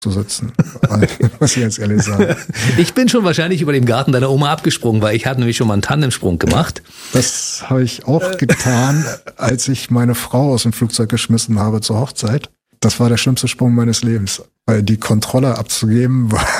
zu sitzen. Muss ich jetzt ehrlich sagen. Ich bin schon wahrscheinlich über dem Garten deiner Oma abgesprungen, weil ich hatte nämlich schon mal einen Tandemsprung gemacht. Das habe ich auch getan, als ich meine Frau aus dem Flugzeug geschmissen habe zur Hochzeit. Das war der schlimmste Sprung meines Lebens, weil die Kontrolle abzugeben war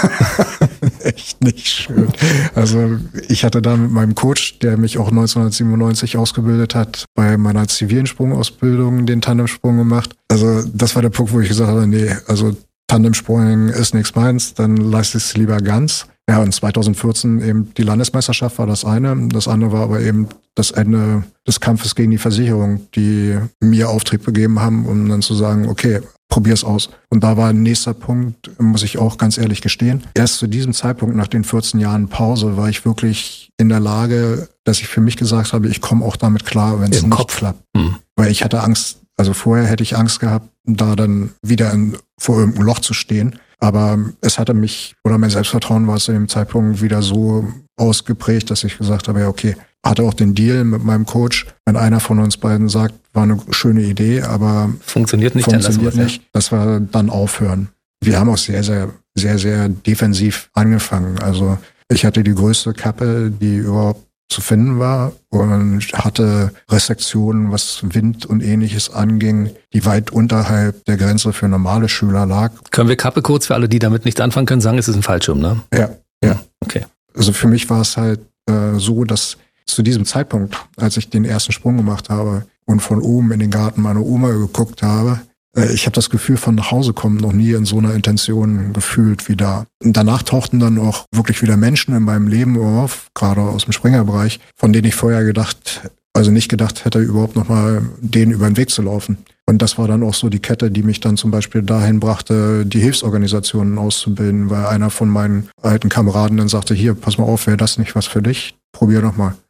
echt nicht schön. Also ich hatte da mit meinem Coach, der mich auch 1997 ausgebildet hat, bei meiner zivilen Sprungausbildung den Tandemsprung gemacht. Also das war der Punkt, wo ich gesagt habe, nee, also Tandemsprung ist nichts meins, dann leiste ich es lieber ganz. Ja, und 2014 eben die Landesmeisterschaft war das eine. Das andere war aber eben das Ende des Kampfes gegen die Versicherung, die mir Auftrieb gegeben haben, um dann zu sagen, okay, probier's aus. Und da war ein nächster Punkt, muss ich auch ganz ehrlich gestehen. Erst zu diesem Zeitpunkt, nach den 14 Jahren Pause, war ich wirklich in der Lage, dass ich für mich gesagt habe, ich komme auch damit klar, wenn es nicht klappt. Weil ich hatte Angst, also vorher hätte ich Angst gehabt, da dann wieder vor irgendeinem Loch zu stehen. Aber es hatte mich, oder mein Selbstvertrauen war zu dem Zeitpunkt wieder so ausgeprägt, dass ich gesagt habe, ja okay, hatte auch den Deal mit meinem Coach, wenn einer von uns beiden sagt, war eine schöne Idee, aber funktioniert nicht. Dass wir dann aufhören. Wir haben auch sehr, sehr, sehr, sehr defensiv angefangen. Also ich hatte die größte Kappe, die überhaupt zu finden war und hatte Restriktionen, was Wind und Ähnliches anging, die weit unterhalb der Grenze für normale Schüler lag. Können wir Kappe kurz für alle, die damit nicht anfangen können, sagen, es ist ein Fallschirm, ne? Ja. Okay. Also für mich war es halt so, dass zu diesem Zeitpunkt, als ich den ersten Sprung gemacht habe und von oben in den Garten meiner Oma geguckt habe, ich habe das Gefühl von nach Hause kommen noch nie in so einer Intention gefühlt wie da. Und danach tauchten dann auch wirklich wieder Menschen in meinem Leben auf, gerade aus dem Springerbereich, von denen ich vorher nicht gedacht hätte, überhaupt nochmal denen über den Weg zu laufen. Und das war dann auch so die Kette, die mich dann zum Beispiel dahin brachte, die Hilfsorganisationen auszubilden, weil einer von meinen alten Kameraden dann sagte, hier, pass mal auf, wäre das nicht was für dich? Probier doch mal.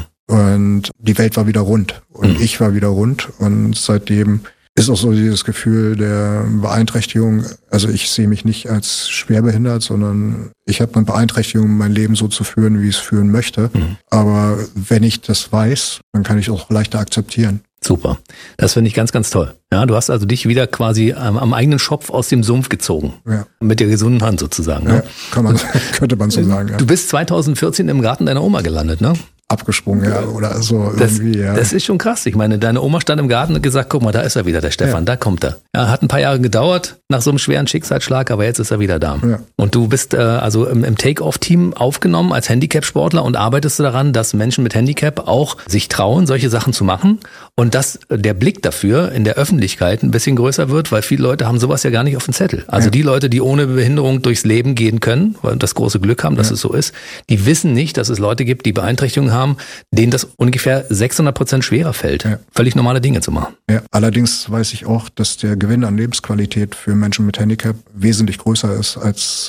Und die Welt war wieder rund und ich war wieder rund und seitdem ist auch so dieses Gefühl der Beeinträchtigung. Also ich sehe mich nicht als schwerbehindert, sondern ich habe eine Beeinträchtigung, mein Leben so zu führen, wie ich es führen möchte. Aber wenn ich das weiß, dann kann ich auch leichter akzeptieren. Super. Das finde ich ganz, ganz toll. Ja, du hast also dich wieder quasi am eigenen Schopf aus dem Sumpf gezogen. Ja. Mit der gesunden Hand sozusagen. Ne? Ja, könnte man so sagen. Ja. Du bist 2014 im Garten deiner Oma gelandet, ne? Abgesprungen, ja, oder so irgendwie, ja. Das ist schon krass. Ich meine, deine Oma stand im Garten und gesagt, guck mal, da ist er wieder, der Stefan, da kommt er. Ja, hat ein paar Jahre gedauert nach so einem schweren Schicksalsschlag, aber jetzt ist er wieder da. Ja. Und du bist also im Take-Off-Team aufgenommen als Handicap-Sportler und arbeitest du daran, dass Menschen mit Handicap auch sich trauen, solche Sachen zu machen und dass der Blick dafür in der Öffentlichkeit ein bisschen größer wird, weil viele Leute haben sowas ja gar nicht auf dem Zettel. Also die Leute, die ohne Behinderung durchs Leben gehen können, weil das große Glück haben, dass es so ist, die wissen nicht, dass es Leute gibt, die Beeinträchtigungen haben, denen das ungefähr 600% schwerer fällt, völlig normale Dinge zu machen. Ja, allerdings weiß ich auch, dass der Gewinn an Lebensqualität für Menschen mit Handicap wesentlich größer ist als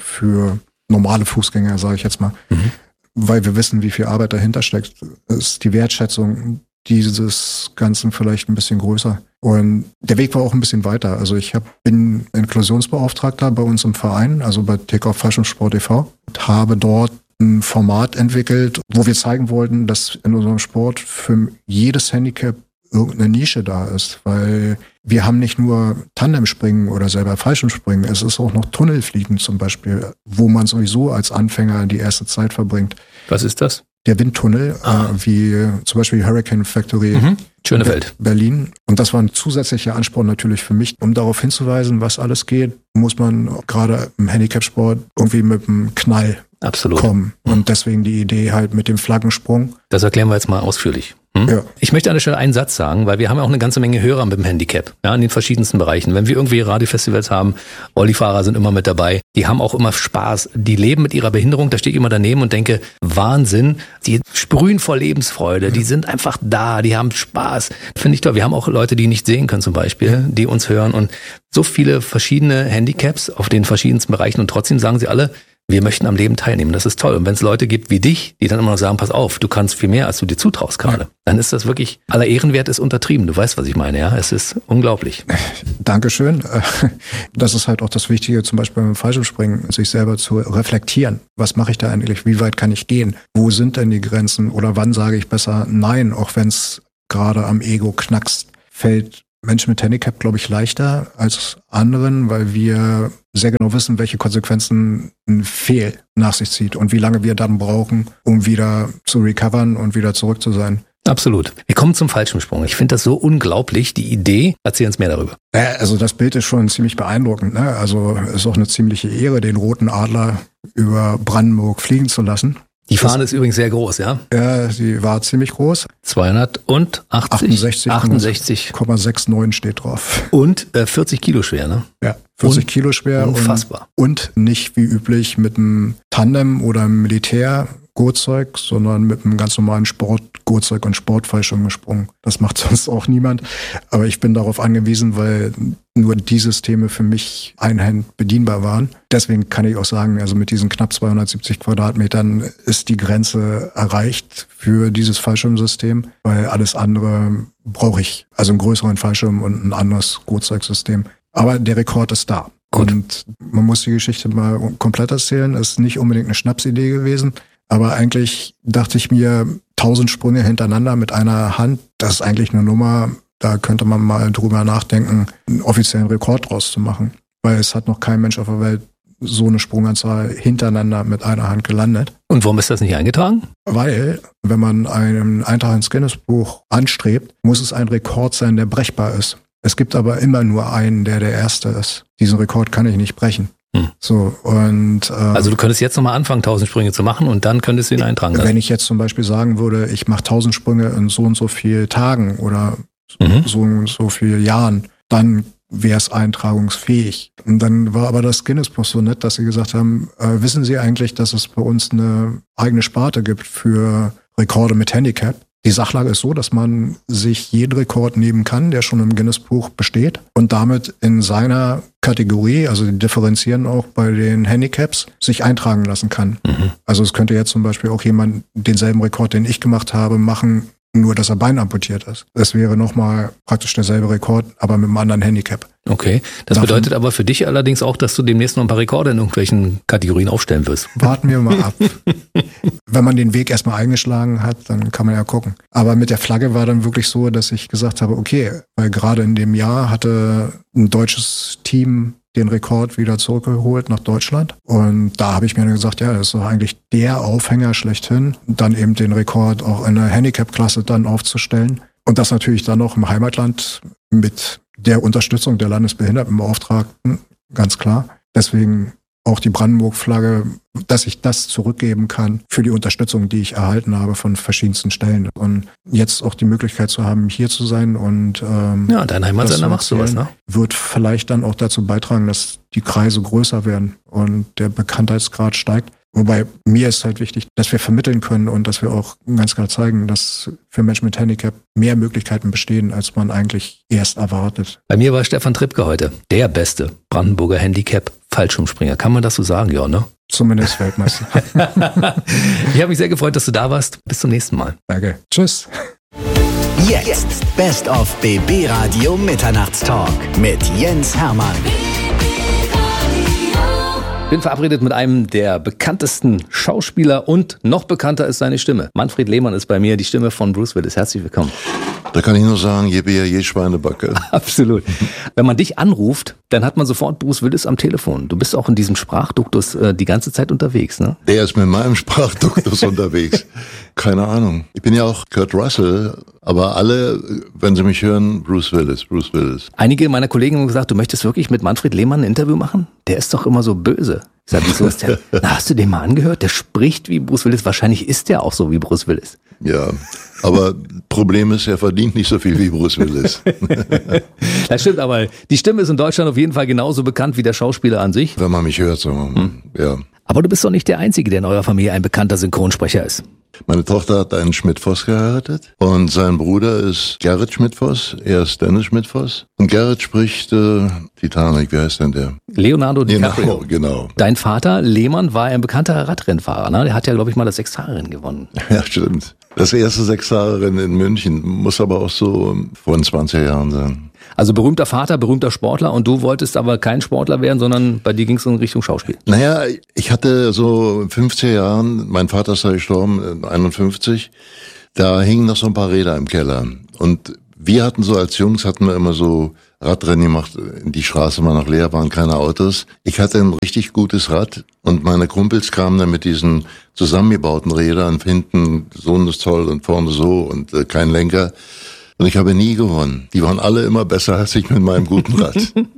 für normale Fußgänger, sage ich jetzt mal. Weil wir wissen, wie viel Arbeit dahinter steckt, ist die Wertschätzung dieses Ganzen vielleicht ein bisschen größer. Und der Weg war auch ein bisschen weiter. Also ich bin Inklusionsbeauftragter bei uns im Verein, also bei Take-Off Fallschirmsport e.V. und habe dort ein Format entwickelt, wo wir zeigen wollten, dass in unserem Sport für jedes Handicap irgendeine Nische da ist, weil wir haben nicht nur Tandemspringen oder selber Fallschirmspringen, es ist auch noch Tunnelfliegen zum Beispiel, wo man sowieso als Anfänger die erste Zeit verbringt. Was ist das? Der Windtunnel, wie zum Beispiel Hurricane Factory Schönefeld, Berlin. Und das war ein zusätzlicher Ansporn natürlich für mich, um darauf hinzuweisen, was alles geht, muss man gerade im Handicap-Sport irgendwie mit einem Knall kommen. Und deswegen die Idee halt mit dem Flaggensprung. Das erklären wir jetzt mal ausführlich. Ja. Ich möchte an der Stelle einen Satz sagen, weil wir haben ja auch eine ganze Menge Hörer mit dem Handicap, ja, in den verschiedensten Bereichen. Wenn wir irgendwie Radiofestivals haben, Rollifahrer sind immer mit dabei, die haben auch immer Spaß, die leben mit ihrer Behinderung, da stehe ich immer daneben und denke, Wahnsinn, die sprühen vor Lebensfreude, die sind einfach da, die haben Spaß. Finde ich toll. Wir haben auch Leute, die nicht sehen können zum Beispiel, die uns hören und so viele verschiedene Handicaps auf den verschiedensten Bereichen und trotzdem sagen sie alle, wir möchten am Leben teilnehmen. Das ist toll. Und wenn es Leute gibt wie dich, die dann immer noch sagen, pass auf, du kannst viel mehr, als du dir zutraust gerade, dann ist das wirklich, aller Ehrenwert ist untertrieben. Du weißt, was ich meine, ja? Es ist unglaublich. Dankeschön. Das ist halt auch das Wichtige, zum Beispiel beim Fallschirmspringen, sich selber zu reflektieren. Was mache ich da eigentlich? Wie weit kann ich gehen? Wo sind denn die Grenzen? Oder wann sage ich besser nein, auch wenn es gerade am Ego knackst? Fällt Menschen mit Handicap, glaube ich, leichter als anderen, weil wir sehr genau wissen, welche Konsequenzen ein Fehl nach sich zieht und wie lange wir dann brauchen, um wieder zu recovern und wieder zurück zu sein. Absolut. Wir kommen zum Fallschirmsprung. Ich finde das so unglaublich, die Idee. Erzähl uns mehr darüber. Also das Bild ist schon ziemlich beeindruckend, ne? Also es ist auch eine ziemliche Ehre, den roten Adler über Brandenburg fliegen zu lassen. Die Fahne ist übrigens sehr groß, ja? Ja, sie war ziemlich groß. 268,69 steht drauf. Und 40 Kilo schwer, ne? Ja, 40 Kilo schwer. Unfassbar. Und nicht wie üblich mit einem Tandem oder einem Militärgurtzeug, sondern mit einem ganz normalen Sportgurtzeug und Sportfallschirm gesprungen. Das macht sonst auch niemand. Aber ich bin darauf angewiesen, weil nur die Systeme für mich einhand bedienbar waren. Deswegen kann ich auch sagen, also mit diesen knapp 270 Quadratmetern ist die Grenze erreicht für dieses Fallschirmsystem, weil alles andere brauche ich. Also einen größeren Fallschirm und ein anderes Gurtzeugsystem. Aber der Rekord ist da. Gut. Und man muss die Geschichte mal komplett erzählen. Ist nicht unbedingt eine Schnapsidee gewesen. Aber eigentlich dachte ich mir, 1000 Sprünge hintereinander mit einer Hand, das ist eigentlich eine Nummer, da könnte man mal drüber nachdenken, einen offiziellen Rekord draus zu machen. Weil es hat noch kein Mensch auf der Welt so eine Sprunganzahl hintereinander mit einer Hand gelandet. Und warum ist das nicht eingetragen? Weil, wenn man einen Eintrag ins Guinness-Buch anstrebt, muss es ein Rekord sein, der brechbar ist. Es gibt aber immer nur einen, der Erste ist. Diesen Rekord kann ich nicht brechen. So, und also du könntest jetzt nochmal anfangen, 1000 Sprünge zu machen und dann könntest du ihn eintragen lassen. Wenn ich jetzt zum Beispiel sagen würde, ich mache 1000 Sprünge in so und so viel Tagen oder so und so viel Jahren, dann wäre es eintragungsfähig. Und dann war aber das Guinness-Buch so nett, dass sie gesagt haben, wissen Sie eigentlich, dass es bei uns eine eigene Sparte gibt für Rekorde mit Handicap? Die Sachlage ist so, dass man sich jeden Rekord nehmen kann, der schon im Guinness-Buch besteht und damit in seiner Kategorie, also die differenzieren auch bei den Handicaps, sich eintragen lassen kann. Also es könnte jetzt zum Beispiel auch jemand denselben Rekord, den ich gemacht habe, machen, nur dass er Bein amputiert ist. Das wäre nochmal praktisch derselbe Rekord, aber mit einem anderen Handicap. Okay, das bedeutet aber für dich allerdings auch, dass du demnächst noch ein paar Rekorde in irgendwelchen Kategorien aufstellen wirst. Warten wir mal ab. Wenn man den Weg erstmal eingeschlagen hat, dann kann man ja gucken. Aber mit der Flagge war dann wirklich so, dass ich gesagt habe, okay, weil gerade in dem Jahr hatte ein deutsches Team den Rekord wieder zurückgeholt nach Deutschland. Und da habe ich mir dann gesagt, ja, das ist doch eigentlich der Aufhänger schlechthin, dann eben den Rekord auch in der Handicap-Klasse dann aufzustellen. Und das natürlich dann noch im Heimatland mit der Unterstützung der Landesbehindertenbeauftragten, ganz klar. Deswegen auch die Brandenburg-Flagge, dass ich das zurückgeben kann für die Unterstützung, die ich erhalten habe von verschiedensten Stellen. Und jetzt auch die Möglichkeit zu haben, hier zu sein und ja, dein Heimatsender machst du was, ne? Wird vielleicht dann auch dazu beitragen, dass die Kreise größer werden und der Bekanntheitsgrad steigt. Wobei mir ist halt wichtig, dass wir vermitteln können und dass wir auch ganz klar zeigen, dass für Menschen mit Handicap mehr Möglichkeiten bestehen, als man eigentlich erst erwartet. Bei mir war Stefan Trippke heute der beste Brandenburger Handicap-Fallschirmspringer. Kann man das so sagen, ja, ne? Zumindest Weltmeister. Ich habe mich sehr gefreut, dass du da warst. Bis zum nächsten Mal. Danke. Tschüss. Jetzt Best of BB Radio Mitternachtstalk mit Jens Hermann. Bin verabredet mit einem der bekanntesten Schauspieler und noch bekannter ist seine Stimme. Manfred Lehmann ist bei mir, die Stimme von Bruce Willis. Herzlich willkommen. Da kann ich nur sagen, je Bär, je Schweinebacke. Absolut. Wenn man dich anruft, dann hat man sofort Bruce Willis am Telefon. Du bist auch in diesem Sprachduktus die ganze Zeit unterwegs, ne? Der ist mit meinem Sprachduktus unterwegs. Keine Ahnung. Ich bin ja auch Kurt Russell, aber alle, wenn sie mich hören, Bruce Willis, Bruce Willis. Einige meiner Kollegen haben gesagt, du möchtest wirklich mit Manfred Lehmann ein Interview machen? Der ist doch immer so böse. Ich sag, wieso ist der? Na, hast du den mal angehört? Der spricht wie Bruce Willis. Wahrscheinlich ist der auch so wie Bruce Willis. Ja, aber Problem ist, er verdient nicht so viel wie Bruce Willis. Das stimmt, aber die Stimme ist in Deutschland auf jeden Fall genauso bekannt wie der Schauspieler an sich. Wenn man mich hört, so, ja. Aber du bist doch nicht der Einzige, der in eurer Familie ein bekannter Synchronsprecher ist. Meine Tochter hat einen Schmidt-Voss geheiratet und sein Bruder ist Gerrit Schmidt-Voss, er ist Dennis Schmidt-Voss. Und Gerrit spricht Titanic, wie heißt denn der? Leonardo DiCaprio. Genau. Dein Vater, Lehmann, war ein bekannter Radrennfahrer, ne? Der hat ja, glaube ich, mal das Sechstagerennen gewonnen. Ja, stimmt. Das erste Sechstagerennen in München, muss aber auch so vor 20 Jahren sein. Also berühmter Vater, berühmter Sportler und du wolltest aber kein Sportler werden, sondern bei dir ging es in Richtung Schauspiel. Naja, ich hatte so 15 Jahren, mein Vater ist ja gestorben, 51, da hingen noch so ein paar Räder im Keller. Und wir hatten so als Jungs, hatten wir immer so Radrennen gemacht, die Straße war noch leer, waren keine Autos. Ich hatte ein richtig gutes Rad und meine Kumpels kamen dann mit diesen zusammengebauten Rädern, hinten so ist toll und vorne so und kein Lenker. Und ich habe nie gewonnen. Die waren alle immer besser als ich mit meinem guten Rad.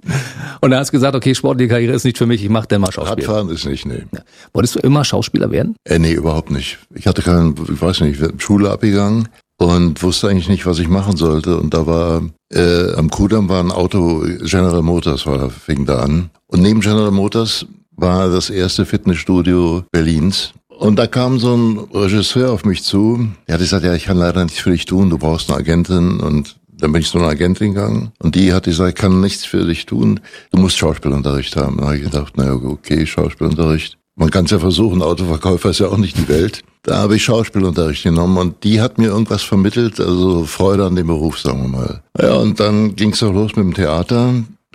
Und da hast du gesagt, okay, sportliche Karriere ist nicht für mich, ich mache dann mal Schauspiel. Radfahren ist nicht, nee. Ja. Wolltest du immer Schauspieler werden? Nee, überhaupt nicht. Ich hatte ich weiß nicht, Schule abgegangen und wusste eigentlich nicht, was ich machen sollte. Und da war, am Kudamm war ein Auto, General Motors fing da an. Und neben General Motors war das erste Fitnessstudio Berlins. Und da kam so ein Regisseur auf mich zu, der hat gesagt, ja, ich kann leider nichts für dich tun, du brauchst eine Agentin. Und dann bin ich zu einer Agentin gegangen und die hat gesagt, ich kann nichts für dich tun, du musst Schauspielunterricht haben. Da habe ich gedacht, naja, okay, Schauspielunterricht. Man kann es ja versuchen, Autoverkäufer ist ja auch nicht die Welt. Da habe ich Schauspielunterricht genommen und die hat mir irgendwas vermittelt, also Freude an dem Beruf, sagen wir mal. Ja, und dann ging es auch los mit dem Theater.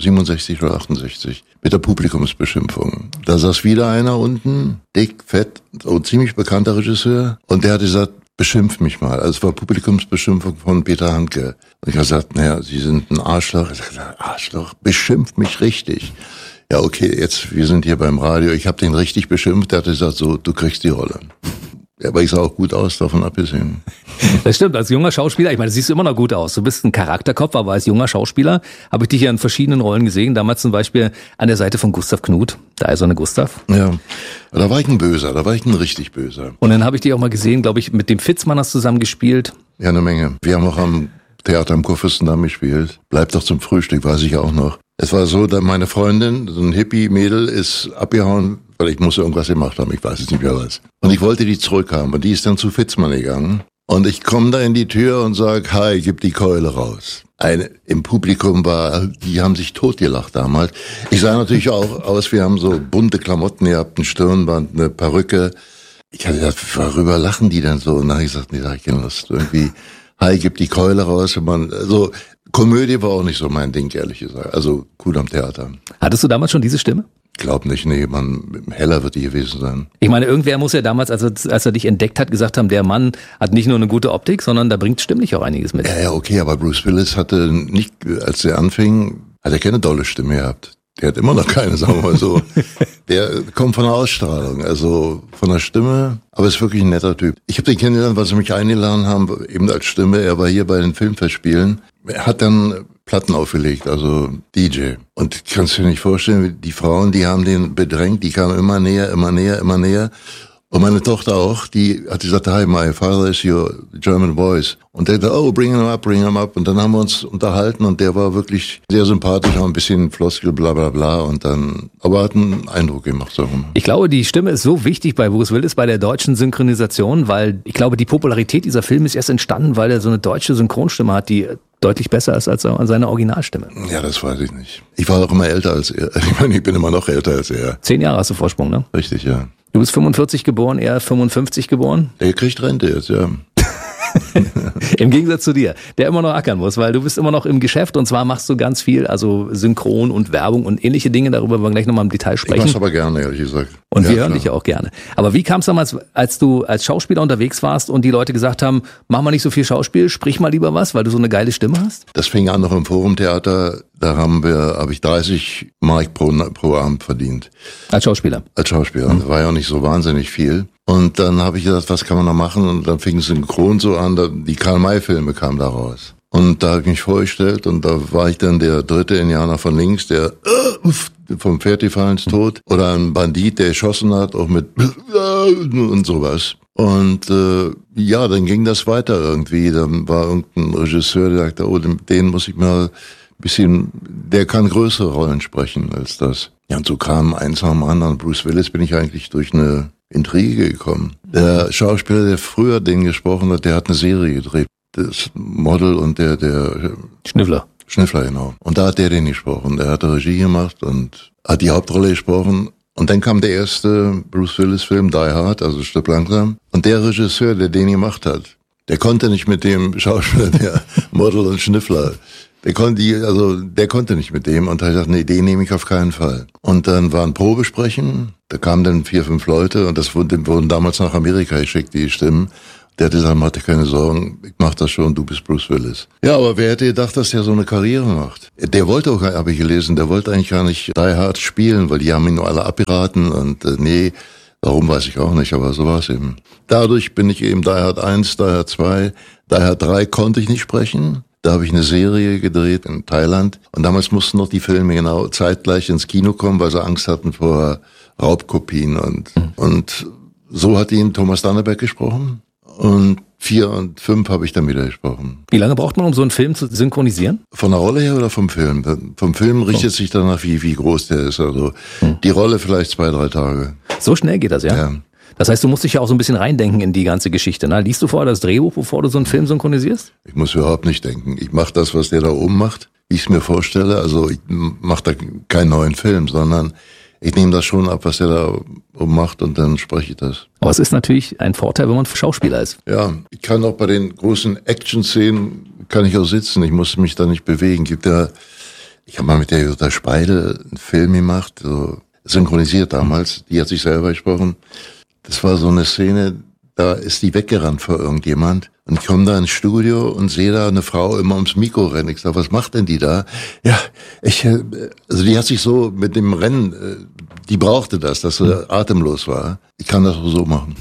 67 oder 68, mit der Publikumsbeschimpfung. Da saß wieder einer unten, dick, fett, so ziemlich bekannter Regisseur, und der hat gesagt, beschimpf mich mal. Also es war Publikumsbeschimpfung von Peter Handke. Und ich habe gesagt, naja, Sie sind ein Arschloch. Ich sagte, Arschloch, beschimpf mich richtig. Ja, okay, jetzt, wir sind hier beim Radio, ich habe den richtig beschimpft, der hat gesagt, so, du kriegst die Rolle. Ja, aber ich sah auch gut aus, davon abgesehen. Das stimmt, als junger Schauspieler, ich meine, du siehst immer noch gut aus. Du bist ein Charakterkopf, aber als junger Schauspieler habe ich dich ja in verschiedenen Rollen gesehen. Damals zum Beispiel an der Seite von Gustav Knuth, der eiserne Gustav. Ja, da war ich ein Böser, da war ich ein richtig Böser. Und dann habe ich dich auch mal gesehen, glaube ich, mit dem Fitzmann hast du zusammen gespielt. Ja, eine Menge. Wir haben auch am Theater am Kurfürstendamm gespielt. Bleibt doch zum Frühstück, weiß ich auch noch. Es war so, dass meine Freundin, so ein Hippie-Mädel, ist abgehauen, weil ich muss irgendwas gemacht haben, ich weiß es nicht mehr was. Und ich wollte die zurückhaben und die ist dann zu Fitzmann gegangen. Und ich komme da in die Tür und sag, hi, gib die Keule raus. Im Publikum die haben sich totgelacht damals. Ich sah natürlich auch aus, wir haben so bunte Klamotten gehabt, ein Stirnband, eine Perücke. Ich hatte gedacht, worüber lachen die denn so? Und dann habe ich gesagt, nee, da hab ich keine Lust. Irgendwie, hi, gib die Keule raus. Also Komödie war auch nicht so mein Ding, ehrlich gesagt. Also cool am Theater. Hattest du damals schon diese Stimme? Glaub nicht, nee, heller wird die gewesen sein. Ich meine, irgendwer muss ja damals, als er dich entdeckt hat, gesagt haben, der Mann hat nicht nur eine gute Optik, sondern da bringt stimmlich auch einiges mit. Ja, okay, aber Bruce Willis hatte nicht, als er anfing, hat er keine dolle Stimme gehabt. Der hat immer noch keine, sagen wir mal so. Der kommt von der Ausstrahlung, also von der Stimme, aber ist wirklich ein netter Typ. Ich habe den kennengelernt, weil sie mich eingeladen haben, eben als Stimme. Er war hier bei den Filmfestspielen. Er hat dann Platten aufgelegt, also DJ. Und kannst du dir nicht vorstellen, die Frauen, die haben den bedrängt, die kamen immer näher, immer näher, immer näher. Und meine Tochter auch, die hat gesagt, hi, my father is your German voice. Und der dachte, oh, bring him up. Und dann haben wir uns unterhalten und der war wirklich sehr sympathisch, auch ein bisschen Floskel, bla bla bla. Und dann, aber hat einen Eindruck gemacht, sagen wir mal. Ich glaube, die Stimme ist so wichtig bei Bruce Willis, bei der deutschen Synchronisation, weil ich glaube, die Popularität dieser Film ist erst entstanden, weil er so eine deutsche Synchronstimme hat, die deutlich besser ist als seine Originalstimme. Ja, das weiß ich nicht. Ich war auch immer älter als er. Ich meine, ich bin immer noch älter als er. 10 Jahre hast du Vorsprung, ne? Richtig, ja. Du bist 45 geboren, er 55 geboren? Er kriegt Rente jetzt, ja. Im Gegensatz zu dir, der immer noch ackern muss, weil du bist immer noch im Geschäft und zwar machst du ganz viel, also Synchron und Werbung und ähnliche Dinge, darüber wollen wir gleich nochmal im Detail sprechen. Ich mach's aber gerne, ehrlich gesagt. Und ja, wir hören dich ja auch gerne. Aber wie kam es damals, als du als Schauspieler unterwegs warst und die Leute gesagt haben, mach mal nicht so viel Schauspiel, sprich mal lieber was, weil du so eine geile Stimme hast? Das fing an noch im Forumtheater, da habe ich 30 Mark pro Abend verdient. Als Schauspieler? Als Schauspieler. Das war ja auch nicht so wahnsinnig viel. Und dann habe ich gedacht, was kann man noch machen? Und dann fing es synchron so an, die Karl-May-Filme kamen da raus. Und da habe ich mich vorgestellt und da war ich dann der dritte Indianer von links, der vom Pferd gefallen ist tot. Oder ein Bandit, der geschossen hat, auch mit und sowas. Und ja, dann ging das weiter irgendwie. Dann war irgendein Regisseur, der sagte, oh, den muss ich mal ein bisschen, der kann größere Rollen sprechen als das. Ja, und so kam eins nach dem anderen. Bruce Willis bin ich eigentlich durch eine Intrige gekommen. Der Schauspieler, der früher den gesprochen hat, der hat eine Serie gedreht. Das Model und der Schnüffler, genau. Und da hat der den gesprochen. Der hat Regie gemacht und hat die Hauptrolle gesprochen. Und dann kam der erste Bruce Willis Film, Die Hard, also Stirb langsam. Und der Regisseur, der den gemacht hat, der konnte nicht mit dem Schauspieler, der Model und Schnüffler. Der konnte nicht mit dem und hat gesagt, nee, den nehme ich auf keinen Fall. Und dann war ein Probesprechen, da kamen dann 4, 5 Leute und das wurden damals nach Amerika geschickt, die Stimmen. Der hatte gesagt, mach dir keine Sorgen, ich mach das schon, du bist Bruce Willis. Ja, aber wer hätte gedacht, dass der so eine Karriere macht? Der wollte auch, habe ich gelesen, der wollte eigentlich gar nicht Die Hard spielen, weil die haben ihn nur alle abgeraten und nee, warum weiß ich auch nicht, aber so war es eben. Dadurch bin ich eben Die Hard 1, Die Hard 2, Die Hard 3 konnte ich nicht sprechen. Da habe ich eine Serie gedreht in Thailand und damals mussten noch die Filme genau zeitgleich ins Kino kommen, weil sie Angst hatten vor Raubkopien und so hat ihn Thomas Danneberg gesprochen und 4 und 5 habe ich dann wieder gesprochen. Wie lange braucht man, um so einen Film zu synchronisieren? Von der Rolle her oder vom Film? Vom Film richtet sich danach, wie groß der ist. Also die Rolle vielleicht 2-3 Tage. So schnell geht das, ja? Ja. Das heißt, du musst dich ja auch so ein bisschen reindenken in die ganze Geschichte. Ne? Liest du vorher das Drehbuch, bevor du so einen Film synchronisierst? Ich muss überhaupt nicht denken. Ich mache das, was der da oben macht, wie ich es mir vorstelle. Also ich mache da keinen neuen Film, sondern ich nehme das schon ab, was der da oben macht und dann spreche ich das. Aber es ist natürlich ein Vorteil, wenn man Schauspieler ist. Ja, ich kann auch bei den großen Action-Szenen, kann ich auch sitzen. Ich muss mich da nicht bewegen. Ich habe mal mit der Jutta Speidel einen Film gemacht, so synchronisiert damals. Die hat sich selber gesprochen. Das war so eine Szene, da ist die weggerannt vor irgendjemand. Und ich komme da ins Studio und sehe da eine Frau immer ums Mikro rennen. Ich sage, was macht denn die da? Ja, also die hat sich so mit dem Rennen, die brauchte das, dass sie atemlos war. Ich kann das auch so machen.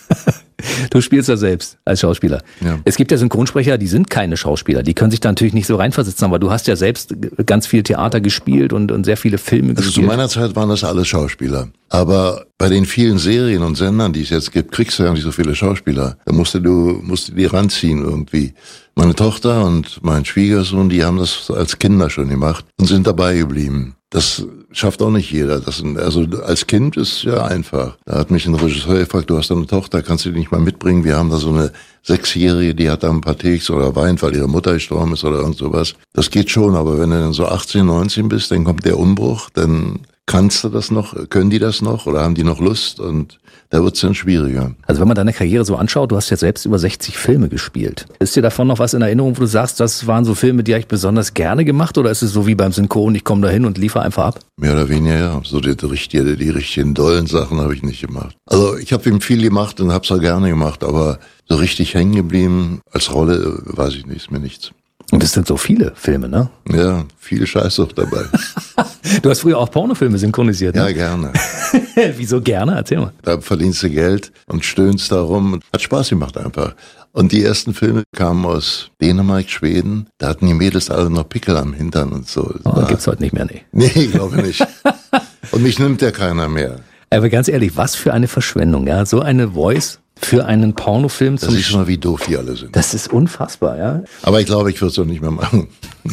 Du spielst ja selbst als Schauspieler. Ja. Es gibt ja Synchronsprecher, die sind keine Schauspieler. Die können sich da natürlich nicht so reinversetzen, aber du hast ja selbst ganz viel Theater gespielt und sehr viele Filme gespielt. Also zu meiner Zeit waren das alles Schauspieler. Aber bei den vielen Serien und Sendern, die es jetzt gibt, kriegst du ja nicht so viele Schauspieler. Da musst du die ranziehen irgendwie. Meine Tochter und mein Schwiegersohn, die haben das als Kinder schon gemacht und sind dabei geblieben. Das schafft auch nicht jeder. Also als Kind ist ja einfach. Da hat mich ein Regisseur gefragt, du hast eine Tochter, kannst du die nicht mal mitbringen? Wir haben da so eine 6-Jährige, die hat da ein paar Takes oder weint, weil ihre Mutter gestorben ist oder irgend sowas. Das geht schon, aber wenn du dann so 18, 19 bist, dann kommt der Umbruch, dann kannst du das noch, können die das noch oder haben die noch Lust und da wird's dann schwieriger. Also wenn man deine Karriere so anschaut, du hast ja selbst über 60 Filme gespielt. Ist dir davon noch was in Erinnerung, wo du sagst, das waren so Filme, die habe ich besonders gerne gemacht oder ist es so wie beim Synchron, ich komme da hin und liefere einfach ab? Mehr oder weniger, ja. So die richtigen dollen Sachen habe ich nicht gemacht. Also ich habe eben viel gemacht und habe es auch gerne gemacht, aber so richtig hängen geblieben als Rolle, weiß ich nicht, ist mir nichts. Und es sind so viele Filme, ne? Ja, viel Scheiß auch dabei. Du hast früher auch Pornofilme synchronisiert, ne? Ja, gerne. Wieso gerne? Erzähl mal. Da verdienst du Geld und stöhnst da rum. Hat Spaß gemacht einfach. Und die ersten Filme kamen aus Dänemark, Schweden. Da hatten die Mädels alle noch Pickel am Hintern und so. Gibt's heute nicht mehr, nee. Nee, ich glaube nicht. Und mich nimmt ja keiner mehr. Aber ganz ehrlich, was für eine Verschwendung, ja? So eine Voice für einen Pornofilm. Das ist schon mal, wie doof die alle sind. Das ist unfassbar, ja. Aber ich glaube, ich würde es doch nicht mehr machen.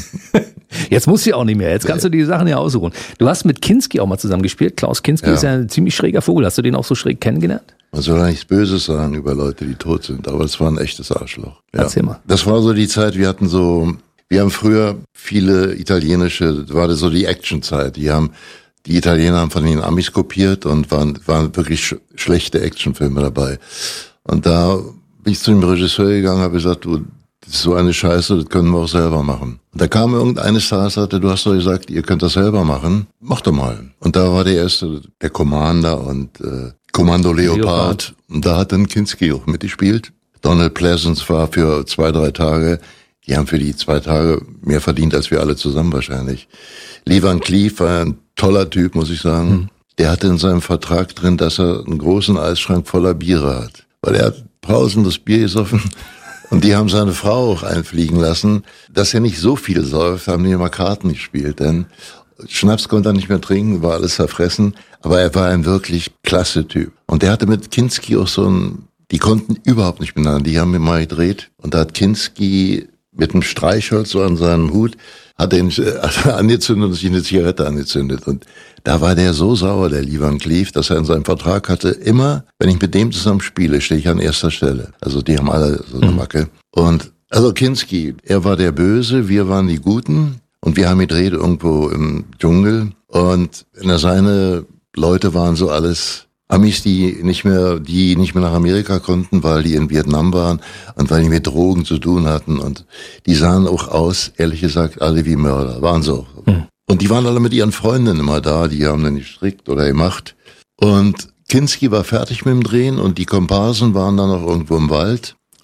Jetzt musst du ja auch nicht mehr. Jetzt kannst du die Sachen ja aussuchen. Du hast mit Kinski auch mal zusammen gespielt. Klaus Kinski ist ja ein ziemlich schräger Vogel. Hast du den auch so schräg kennengelernt? Man soll ja nichts Böses sagen über Leute, die tot sind, aber es war ein echtes Arschloch. Ja. Erzähl mal. Das war so die Zeit, wir haben früher viele italienische, war das so die Actionzeit. Die Italiener haben von den Amis kopiert und waren wirklich schlechte Actionfilme dabei. Und da bin ich zu dem Regisseur gegangen, habe gesagt, du, das ist so eine Scheiße, das können wir auch selber machen. Und da kam irgendeines Tages, sagte, du hast doch gesagt, ihr könnt das selber machen, mach doch mal. Und da war der erste, der Commander und Kommando Leopard. Und da hat dann Kinski auch mitgespielt. Donald Pleasence war für 2-3 Tage. Die haben für die 2 Tage mehr verdient als wir alle zusammen wahrscheinlich. Lee Van Cleef war ein toller Typ, muss ich sagen. Der hatte in seinem Vertrag drin, dass er einen großen Eisschrank voller Biere hat. Weil er hat pausenlos Bier gesoffen. Und die haben seine Frau auch einfliegen lassen. Dass er nicht so viel säuft, haben die immer Karten gespielt. Denn Schnaps konnte er nicht mehr trinken, war alles zerfressen. Aber er war ein wirklich klasse Typ. Und der hatte mit Kinski auch die konnten überhaupt nicht miteinander. Die haben mir mal gedreht. Und da hat Kinski mit einem Streichholz so an seinem Hut, hat er angezündet und sich eine Zigarette angezündet. Und da war der so sauer, der Lee Van Cleef, dass er in seinem Vertrag hatte, immer, wenn ich mit dem zusammen spiele, stehe ich an erster Stelle. Also die haben alle so eine Macke. Und also Kinski, er war der Böse, wir waren die Guten. Und wir haben gedreht irgendwo im Dschungel. Und seine Leute waren so alles Amis, die nicht mehr nach Amerika konnten, weil die in Vietnam waren und weil die mit Drogen zu tun hatten. Und die sahen auch aus, ehrlich gesagt, alle wie Mörder. Waren so. Und die waren alle mit ihren Freundinnen immer da. Die haben dann gestrickt oder gemacht. Und Kinski war fertig mit dem Drehen und die Komparsen waren dann noch irgendwo im Wald.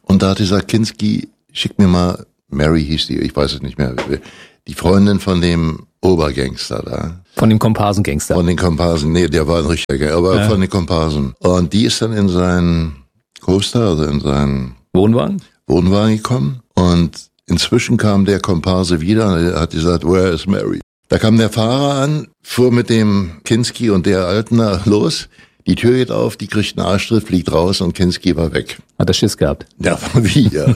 Und da hat dieser Kinski, schick mir mal, Mary hieß die, ich weiß es nicht mehr, die Freundin von dem Obergangster da. Von dem Komparsengangster. Von den Komparsen, nee, der war ein richtiger Gangster, aber von den Komparsen. Und die ist dann in seinen Coaster, also in seinen Wohnwagen gekommen. Und inzwischen kam der Komparse wieder und er hat gesagt, where is Mary? Da kam der Fahrer an, fuhr mit dem Kinski und der Alten los. Die Tür geht auf, die kriegt einen Arschtritt, fliegt raus und Kinski war weg. Hat er Schiss gehabt? Ja, wie, ja.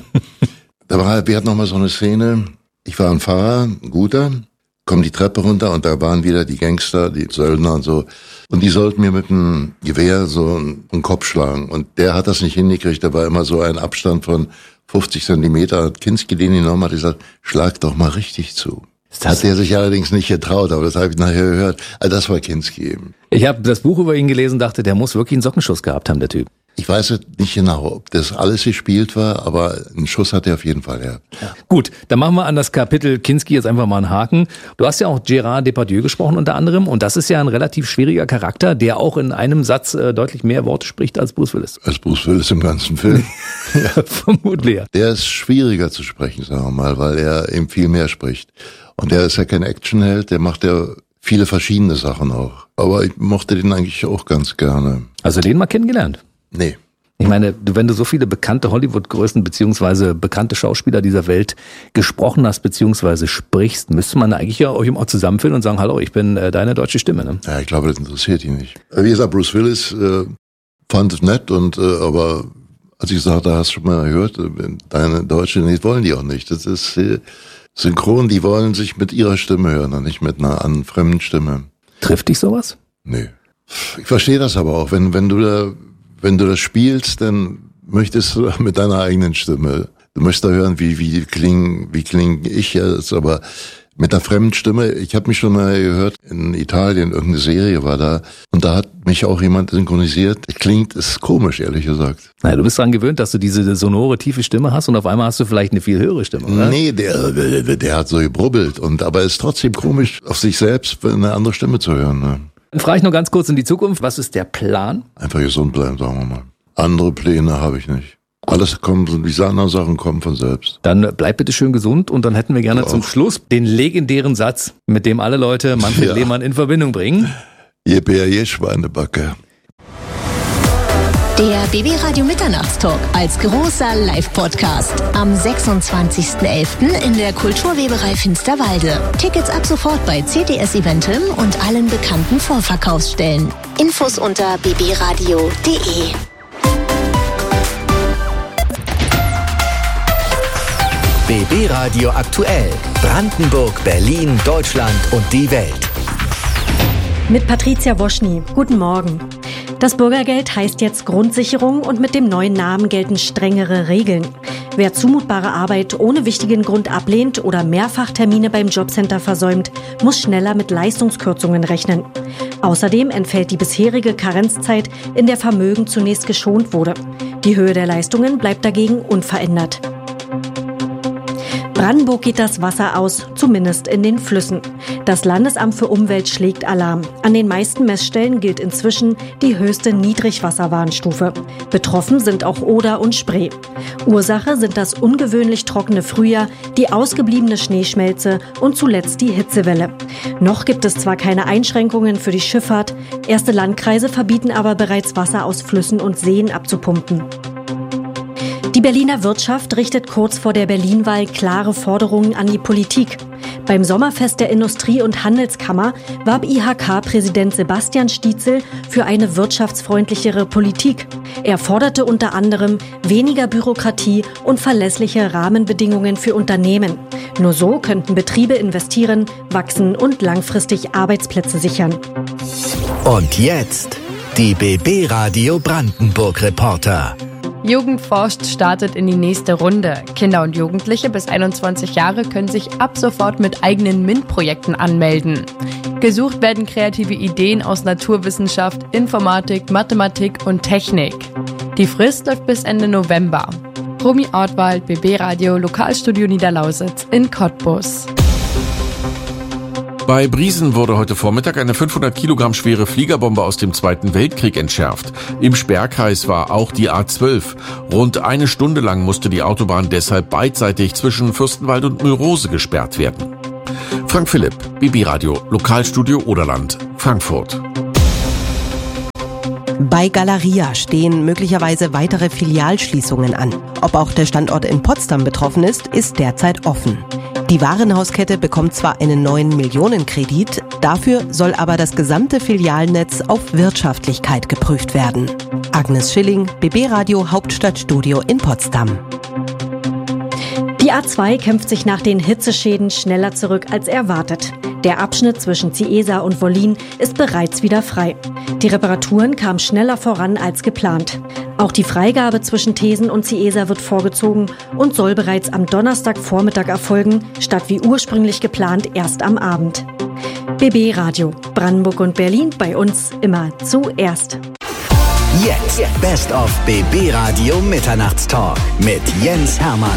Wir hatten noch mal so eine Szene. Ich war ein Fahrer, ein guter, komm die Treppe runter und da waren wieder die Gangster, die Söldner und so. Und die sollten mir mit einem Gewehr so einen Kopf schlagen. Und der hat das nicht hingekriegt. Da war immer so ein Abstand von 50 Zentimeter. Hat Kinski den genommen, hat gesagt, schlag doch mal richtig zu. Das hat er sich allerdings nicht getraut, aber das habe ich nachher gehört. Also das war Kinski eben. Ich habe das Buch über ihn gelesen, dachte, der muss wirklich einen Sockenschuss gehabt haben, der Typ. Ich weiß jetzt nicht genau, ob das alles gespielt war, aber einen Schuss hat er auf jeden Fall, ja. Gut, dann machen wir an das Kapitel Kinski jetzt einfach mal einen Haken. Du hast ja auch Gérard Depardieu gesprochen unter anderem und das ist ja ein relativ schwieriger Charakter, der auch in einem Satz deutlich mehr Worte spricht als Bruce Willis. Als Bruce Willis im ganzen Film. Ja, vermutlich. Ja. Der ist schwieriger zu sprechen, sagen wir mal, weil er eben viel mehr spricht. Und der ist ja kein Actionheld, der macht ja viele verschiedene Sachen auch. Aber ich mochte den eigentlich auch ganz gerne. Also den mal kennengelernt? Nee. Ich meine, wenn du so viele bekannte Hollywood-Größen beziehungsweise bekannte Schauspieler dieser Welt gesprochen hast beziehungsweise sprichst, müsste man eigentlich ja euch auch zusammenfinden und sagen, hallo, ich bin deine deutsche Stimme. Ne? Ja, ich glaube, das interessiert ihn nicht. Wie gesagt, Bruce Willis fand es nett und aber als ich sagte, hast du schon mal gehört, deine Deutsche, nee, wollen die auch nicht. Das ist synchron, die wollen sich mit ihrer Stimme hören und nicht mit einer fremden Stimme. Trifft dich sowas? Nee. Ich verstehe das aber auch, wenn du das spielst, dann möchtest du mit deiner eigenen Stimme. Du möchtest da hören, wie klinge ich jetzt, aber mit einer fremden Stimme. Ich habe mich schon mal gehört, in Italien, irgendeine Serie war da, und da hat mich auch jemand synchronisiert. Ist komisch, ehrlich gesagt. Naja, du bist daran gewöhnt, dass du diese sonore, tiefe Stimme hast und auf einmal hast du vielleicht eine viel höhere Stimme, oder? Nee, der hat so gebrubbelt, aber es ist trotzdem komisch, auf sich selbst eine andere Stimme zu hören, ne? Dann frage ich noch ganz kurz in die Zukunft, was ist der Plan? Einfach gesund bleiben, sagen wir mal. Andere Pläne habe ich nicht. Alles kommt, diese anderen Sachen kommen von selbst. Dann bleib bitte schön gesund und dann hätten wir gerne zum Schluss den legendären Satz, mit dem alle Leute Manfred Lehmann in Verbindung bringen. Je Bär, je Schweinebacke. Der BB Radio Mitternachtstalk als großer Live-Podcast am 26.11. in der Kulturweberei Finsterwalde. Tickets ab sofort bei CTS Eventim und allen bekannten Vorverkaufsstellen. Infos unter bbradio.de. BB Radio aktuell. Brandenburg, Berlin, Deutschland und die Welt. Mit Patricia Woschny. Guten Morgen. Das Bürgergeld heißt jetzt Grundsicherung und mit dem neuen Namen gelten strengere Regeln. Wer zumutbare Arbeit ohne wichtigen Grund ablehnt oder Mehrfachtermine beim Jobcenter versäumt, muss schneller mit Leistungskürzungen rechnen. Außerdem entfällt die bisherige Karenzzeit, in der Vermögen zunächst geschont wurde. Die Höhe der Leistungen bleibt dagegen unverändert. Brandenburg geht das Wasser aus, zumindest in den Flüssen. Das Landesamt für Umwelt schlägt Alarm. An den meisten Messstellen gilt inzwischen die höchste Niedrigwasserwarnstufe. Betroffen sind auch Oder und Spree. Ursache sind das ungewöhnlich trockene Frühjahr, die ausgebliebene Schneeschmelze und zuletzt die Hitzewelle. Noch gibt es zwar keine Einschränkungen für die Schifffahrt, erste Landkreise verbieten aber bereits Wasser aus Flüssen und Seen abzupumpen. Die Berliner Wirtschaft richtet kurz vor der Berlin-Wahl klare Forderungen an die Politik. Beim Sommerfest der Industrie- und Handelskammer warb IHK-Präsident Sebastian Stietzel für eine wirtschaftsfreundlichere Politik. Er forderte unter anderem weniger Bürokratie und verlässliche Rahmenbedingungen für Unternehmen. Nur so könnten Betriebe investieren, wachsen und langfristig Arbeitsplätze sichern. Und jetzt die BB Radio Brandenburg Reporter. Jugendforscht startet in die nächste Runde. Kinder und Jugendliche bis 21 Jahre können sich ab sofort mit eigenen MINT-Projekten anmelden. Gesucht werden kreative Ideen aus Naturwissenschaft, Informatik, Mathematik und Technik. Die Frist läuft bis Ende November. Romy Ortwald, BB Radio, Lokalstudio Niederlausitz in Cottbus. Bei Briesen wurde heute Vormittag eine 500 Kilogramm schwere Fliegerbombe aus dem Zweiten Weltkrieg entschärft. Im Sperrkreis war auch die A12. Rund eine Stunde lang musste die Autobahn deshalb beidseitig zwischen Fürstenwald und Mülrose gesperrt werden. Frank Philipp, BB Radio, Lokalstudio Oderland, Frankfurt. Bei Galeria stehen möglicherweise weitere Filialschließungen an. Ob auch der Standort in Potsdam betroffen ist derzeit offen. Die Warenhauskette bekommt zwar einen neuen Millionenkredit, dafür soll aber das gesamte Filialnetz auf Wirtschaftlichkeit geprüft werden. Agnes Schilling, BB Radio Hauptstadtstudio in Potsdam. Die A2 kämpft sich nach den Hitzeschäden schneller zurück als erwartet. Der Abschnitt zwischen Ciesa und Wollin ist bereits wieder frei. Die Reparaturen kamen schneller voran als geplant. Auch die Freigabe zwischen Thesen und Ciesa wird vorgezogen und soll bereits am Donnerstagvormittag erfolgen, statt wie ursprünglich geplant erst am Abend. BB Radio, Brandenburg und Berlin, bei uns immer zuerst. Jetzt Best of BB Radio Mitternachtstalk mit Jens Hermann.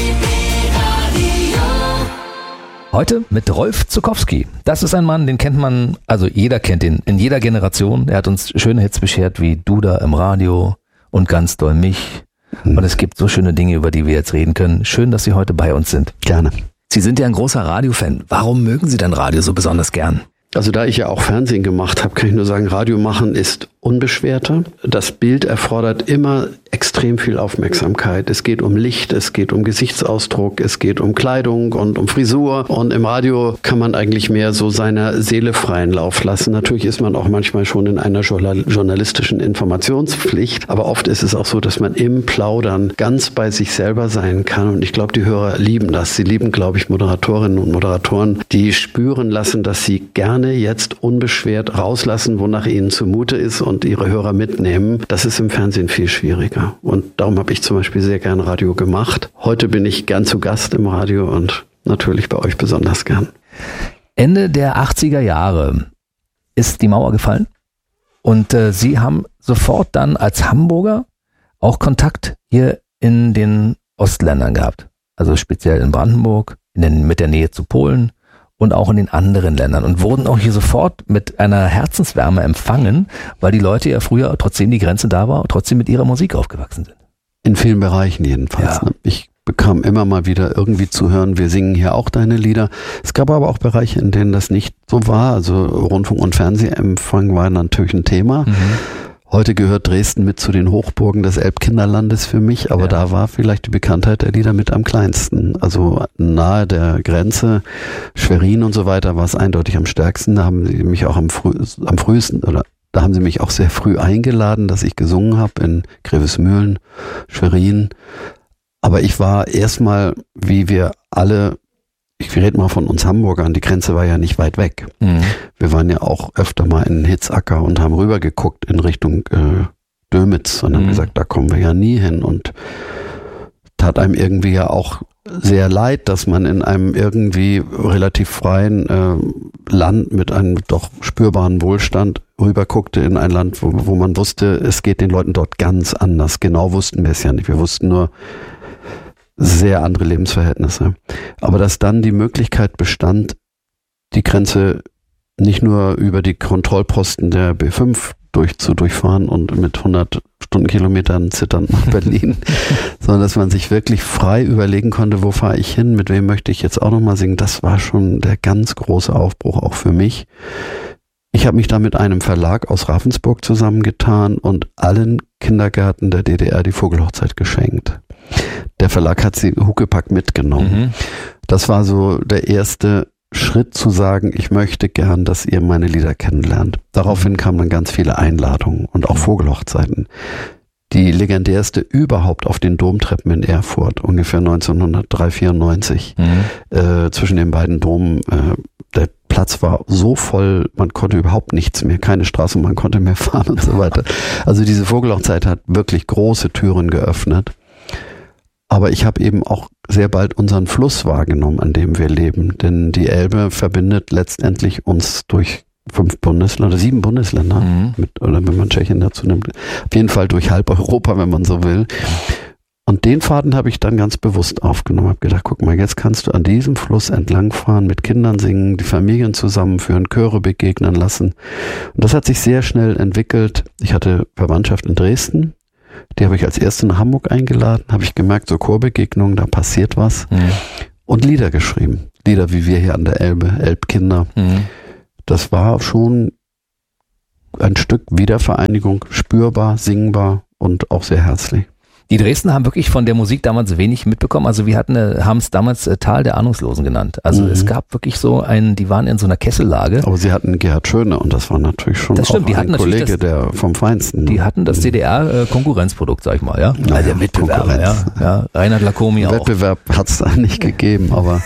Heute mit Rolf Zuckowski. Das ist ein Mann, den kennt man, also jeder kennt ihn, in jeder Generation. Er hat uns schöne Hits beschert wie Du da im Radio und Ganz doll mich. Und es gibt so schöne Dinge, über die wir jetzt reden können. Schön, dass Sie heute bei uns sind. Gerne. Sie sind ja ein großer Radiofan. Warum mögen Sie denn Radio so besonders gern? Also da ich ja auch Fernsehen gemacht habe, kann ich nur sagen, Radio machen ist unbeschwerter. Das Bild erfordert immer extrem viel Aufmerksamkeit. Es geht um Licht, es geht um Gesichtsausdruck, es geht um Kleidung und um Frisur. Und im Radio kann man eigentlich mehr so seiner Seele freien Lauf lassen. Natürlich ist man auch manchmal schon in einer journalistischen Informationspflicht. Aber oft ist es auch so, dass man im Plaudern ganz bei sich selber sein kann. Und ich glaube, die Hörer lieben das. Sie lieben, glaube ich, Moderatorinnen und Moderatoren, die spüren lassen, dass sie gerne jetzt unbeschwert rauslassen, wonach ihnen zumute ist und ihre Hörer mitnehmen. Das ist im Fernsehen viel schwieriger. Und darum habe ich zum Beispiel sehr gern Radio gemacht. Heute bin ich gern zu Gast im Radio und natürlich bei euch besonders gern. Ende der 80er Jahre ist die Mauer gefallen und Sie haben sofort dann als Hamburger auch Kontakt hier in den Ostländern gehabt. Also speziell in Brandenburg, mit der Nähe zu Polen und auch in den anderen Ländern und wurden auch hier sofort mit einer Herzenswärme empfangen, weil die Leute ja früher, trotzdem die Grenze da war, trotzdem mit ihrer Musik aufgewachsen sind. In vielen Bereichen jedenfalls. Ja. Ich bekam immer mal wieder irgendwie zu hören, wir singen hier auch deine Lieder. Es gab aber auch Bereiche, in denen das nicht so war. Also Rundfunk- und Fernsehempfang war natürlich ein Thema. Mhm. Heute gehört Dresden mit zu den Hochburgen des Elbkinderlandes für mich, aber da war vielleicht die Bekanntheit der Lieder mit am kleinsten. Also nahe der Grenze, Schwerin und so weiter, war es eindeutig am stärksten. Da haben sie mich auch am frühesten, oder da haben sie mich auch sehr früh eingeladen, dass ich gesungen habe in Grevesmühlen, Schwerin. Aber ich war erstmal, wie wir alle, ich rede mal von uns Hamburgern, die Grenze war ja nicht weit weg. Mhm. Wir waren ja auch öfter mal in Hitzacker und haben rübergeguckt in Richtung Dömitz und haben gesagt, da kommen wir ja nie hin. Und tat einem irgendwie ja auch sehr leid, dass man in einem irgendwie relativ freien Land mit einem doch spürbaren Wohlstand rüberguckte in ein Land, wo man wusste, es geht den Leuten dort ganz anders. Genau wussten wir es ja nicht. Wir wussten nur, sehr andere Lebensverhältnisse. Aber dass dann die Möglichkeit bestand, die Grenze nicht nur über die Kontrollposten der B5 durchfahren und mit 100 Stundenkilometern zitternd nach Berlin, sondern dass man sich wirklich frei überlegen konnte, wo fahre ich hin, mit wem möchte ich jetzt auch nochmal singen. Das war schon der ganz große Aufbruch auch für mich. Ich habe mich da mit einem Verlag aus Ravensburg zusammengetan und allen Kindergärten der DDR die Vogelhochzeit geschenkt. Der Verlag hat sie huckepack mitgenommen. Mhm. Das war so der erste Schritt zu sagen, ich möchte gern, dass ihr meine Lieder kennenlernt. Daraufhin kamen dann ganz viele Einladungen und auch Vogelhochzeiten. Die legendärste überhaupt auf den Domtreppen in Erfurt, ungefähr 1994, zwischen den beiden Domen. Der Platz war so voll, man konnte überhaupt nichts mehr, keine Straßenbahn konnte mehr fahren und so weiter. Also diese Vogelhochzeit hat wirklich große Türen geöffnet. Aber ich habe eben auch sehr bald unseren Fluss wahrgenommen, an dem wir leben. Denn die Elbe verbindet letztendlich uns durch 7 Bundesländer, oder wenn man Tschechien dazu nimmt. Auf jeden Fall durch halb Europa, wenn man so will. Und den Faden habe ich dann ganz bewusst aufgenommen. Habe gedacht, guck mal, jetzt kannst du an diesem Fluss entlangfahren, mit Kindern singen, die Familien zusammenführen, Chöre begegnen lassen. Und das hat sich sehr schnell entwickelt. Ich hatte Verwandtschaft in Dresden. Die habe ich als erste nach Hamburg eingeladen. Habe ich gemerkt, so Chorbegegnungen, da passiert was. Und Lieder geschrieben. Lieder wie wir hier an der Elbe, Elbkinder. Das war schon ein Stück Wiedervereinigung, spürbar, singbar und auch sehr herzlich. Die Dresdner haben wirklich von der Musik damals wenig mitbekommen. Also wir haben es damals Tal der Ahnungslosen genannt. Also es gab wirklich so die waren in so einer Kessellage. Aber sie hatten Gerhard Schöne und das war natürlich schon auch ein Kollege, der vom Feinsten. Die hatten das DDR-Konkurrenzprodukt, sag ich mal, ja. Naja, der Mitbewerber, ja. Reinhard Lacomi auch. Wettbewerb hat es da nicht gegeben, aber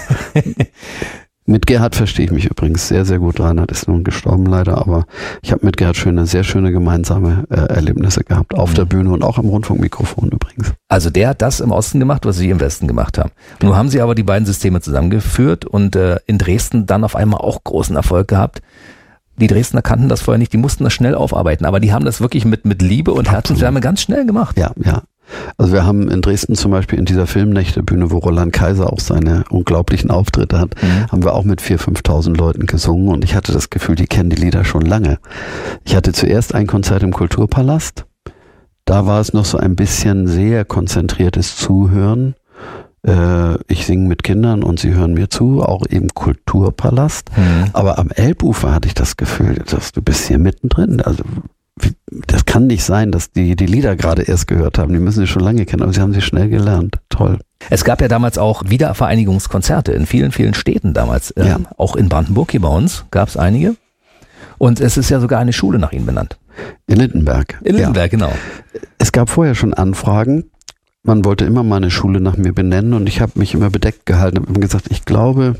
mit Gerhard verstehe ich mich übrigens sehr, sehr gut. Reinhard ist nun gestorben leider, aber ich habe mit Gerhard Schöne sehr schöne gemeinsame Erlebnisse gehabt. Auf der Bühne und auch am Rundfunkmikrofon übrigens. Also der hat das im Osten gemacht, was sie im Westen gemacht haben. Nun haben sie aber die beiden Systeme zusammengeführt und in Dresden dann auf einmal auch großen Erfolg gehabt. Die Dresdner kannten das vorher nicht, die mussten das schnell aufarbeiten, aber die haben das wirklich mit Liebe und Herzenswärme ganz schnell gemacht. Ja. Also wir haben in Dresden zum Beispiel in dieser Filmnächtebühne, wo Roland Kaiser auch seine unglaublichen Auftritte hat, haben wir auch mit 4.000, 5.000 Leuten gesungen und ich hatte das Gefühl, die kennen die Lieder schon lange. Ich hatte zuerst ein Konzert im Kulturpalast, da war es noch so ein bisschen sehr konzentriertes Zuhören. Ich singe mit Kindern und sie hören mir zu, auch im Kulturpalast. Aber am Elbufer hatte ich das Gefühl, dass du bist hier mittendrin, also das kann nicht sein, dass die Lieder gerade erst gehört haben. Die müssen sie schon lange kennen, aber sie haben sie schnell gelernt. Toll. Es gab ja damals auch Wiedervereinigungskonzerte in vielen, vielen Städten damals. Ja. Auch in Brandenburg, hier bei uns, gab es einige. Und es ist ja sogar eine Schule nach ihnen benannt. In Lindenberg. In Lindenberg, genau. Es gab vorher schon Anfragen. Man wollte immer mal eine Schule nach mir benennen und ich habe mich immer bedeckt gehalten. Ich habe immer gesagt, ich glaube,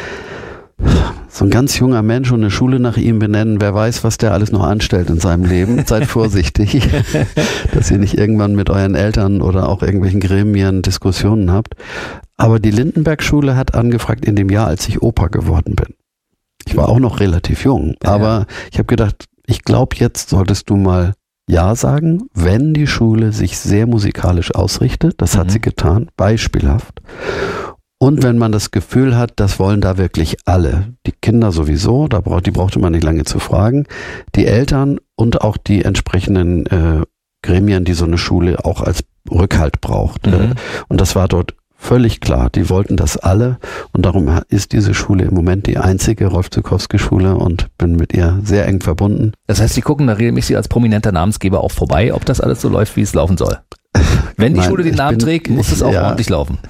so ein ganz junger Mensch und eine Schule nach ihm benennen, wer weiß, was der alles noch anstellt in seinem Leben. Seid vorsichtig, dass ihr nicht irgendwann mit euren Eltern oder auch irgendwelchen Gremien Diskussionen habt. Aber die Lindenberg-Schule hat angefragt in dem Jahr, als ich Opa geworden bin. Ich war auch noch relativ jung, aber ich habe gedacht, ich glaube, jetzt solltest du mal Ja sagen, wenn die Schule sich sehr musikalisch ausrichtet. Das hat sie getan, beispielhaft. Und wenn man das Gefühl hat, das wollen da wirklich alle, die Kinder sowieso, die brauchte man nicht lange zu fragen, die Eltern und auch die entsprechenden Gremien, die so eine Schule auch als Rückhalt braucht. Und das war dort völlig klar, die wollten das alle und darum ist diese Schule im Moment die einzige Rolf-Zuckowski-Schule und bin mit ihr sehr eng verbunden. Das heißt, Sie gucken da regelmäßig als prominenter Namensgeber auch vorbei, ob das alles so läuft, wie es laufen soll. Wenn die Schule den Namen trägt, muss es auch ordentlich laufen.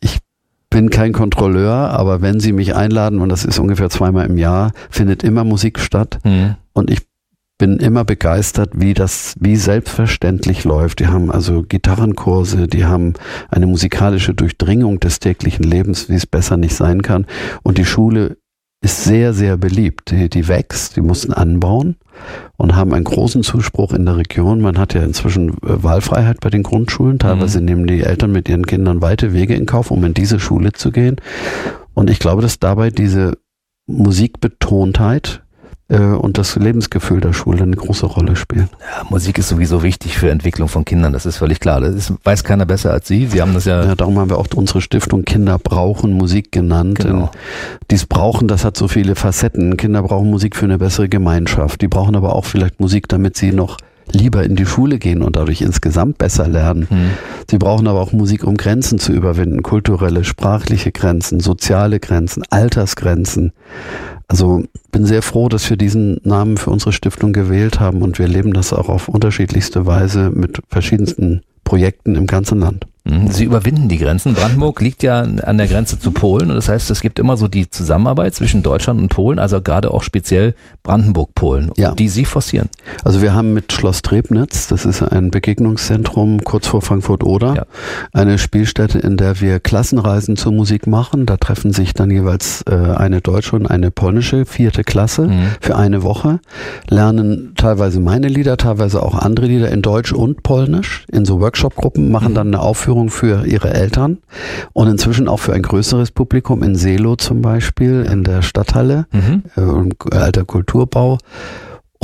Ich bin kein Kontrolleur, aber wenn Sie mich einladen, und das ist ungefähr 2-mal im Jahr, findet immer Musik statt. Und ich bin immer begeistert, wie selbstverständlich läuft. Die haben also Gitarrenkurse, die haben eine musikalische Durchdringung des täglichen Lebens, wie es besser nicht sein kann. Und die Schule ist sehr, sehr beliebt. Die wächst, die mussten anbauen und haben einen großen Zuspruch in der Region. Man hat ja inzwischen Wahlfreiheit bei den Grundschulen. Teilweise nehmen die Eltern mit ihren Kindern weite Wege in Kauf, um in diese Schule zu gehen. Und ich glaube, dass dabei diese Musikbetontheit und das Lebensgefühl der Schule eine große Rolle spielen. Ja, Musik ist sowieso wichtig für Entwicklung von Kindern, das ist völlig klar. Das weiß keiner besser als Sie. Sie haben das ja darum haben wir auch unsere Stiftung Kinder brauchen Musik genannt. Genau. Dies Brauchen, das hat so viele Facetten. Kinder brauchen Musik für eine bessere Gemeinschaft. Die brauchen aber auch vielleicht Musik, damit sie noch lieber in die Schule gehen und dadurch insgesamt besser lernen. Sie brauchen aber auch Musik, um Grenzen zu überwinden, kulturelle, sprachliche Grenzen, soziale Grenzen, Altersgrenzen. Also bin sehr froh, dass wir diesen Namen für unsere Stiftung gewählt haben und wir leben das auch auf unterschiedlichste Weise mit verschiedensten Projekten im ganzen Land. Sie überwinden die Grenzen. Brandenburg liegt ja an der Grenze zu Polen und das heißt, es gibt immer so die Zusammenarbeit zwischen Deutschland und Polen, also gerade auch speziell Brandenburg-Polen, die Sie forcieren. Also wir haben mit Schloss Trebnitz, das ist ein Begegnungszentrum kurz vor Frankfurt-Oder, eine Spielstätte, in der wir Klassenreisen zur Musik machen. Da treffen sich dann jeweils eine deutsche und eine polnische 4. Klasse für eine Woche, lernen teilweise meine Lieder, teilweise auch andere Lieder in Deutsch und Polnisch in so Workshop-Gruppen, machen dann eine Aufführung für ihre Eltern und inzwischen auch für ein größeres Publikum in Seelow zum Beispiel, in der Stadthalle, alter Kulturbau. Und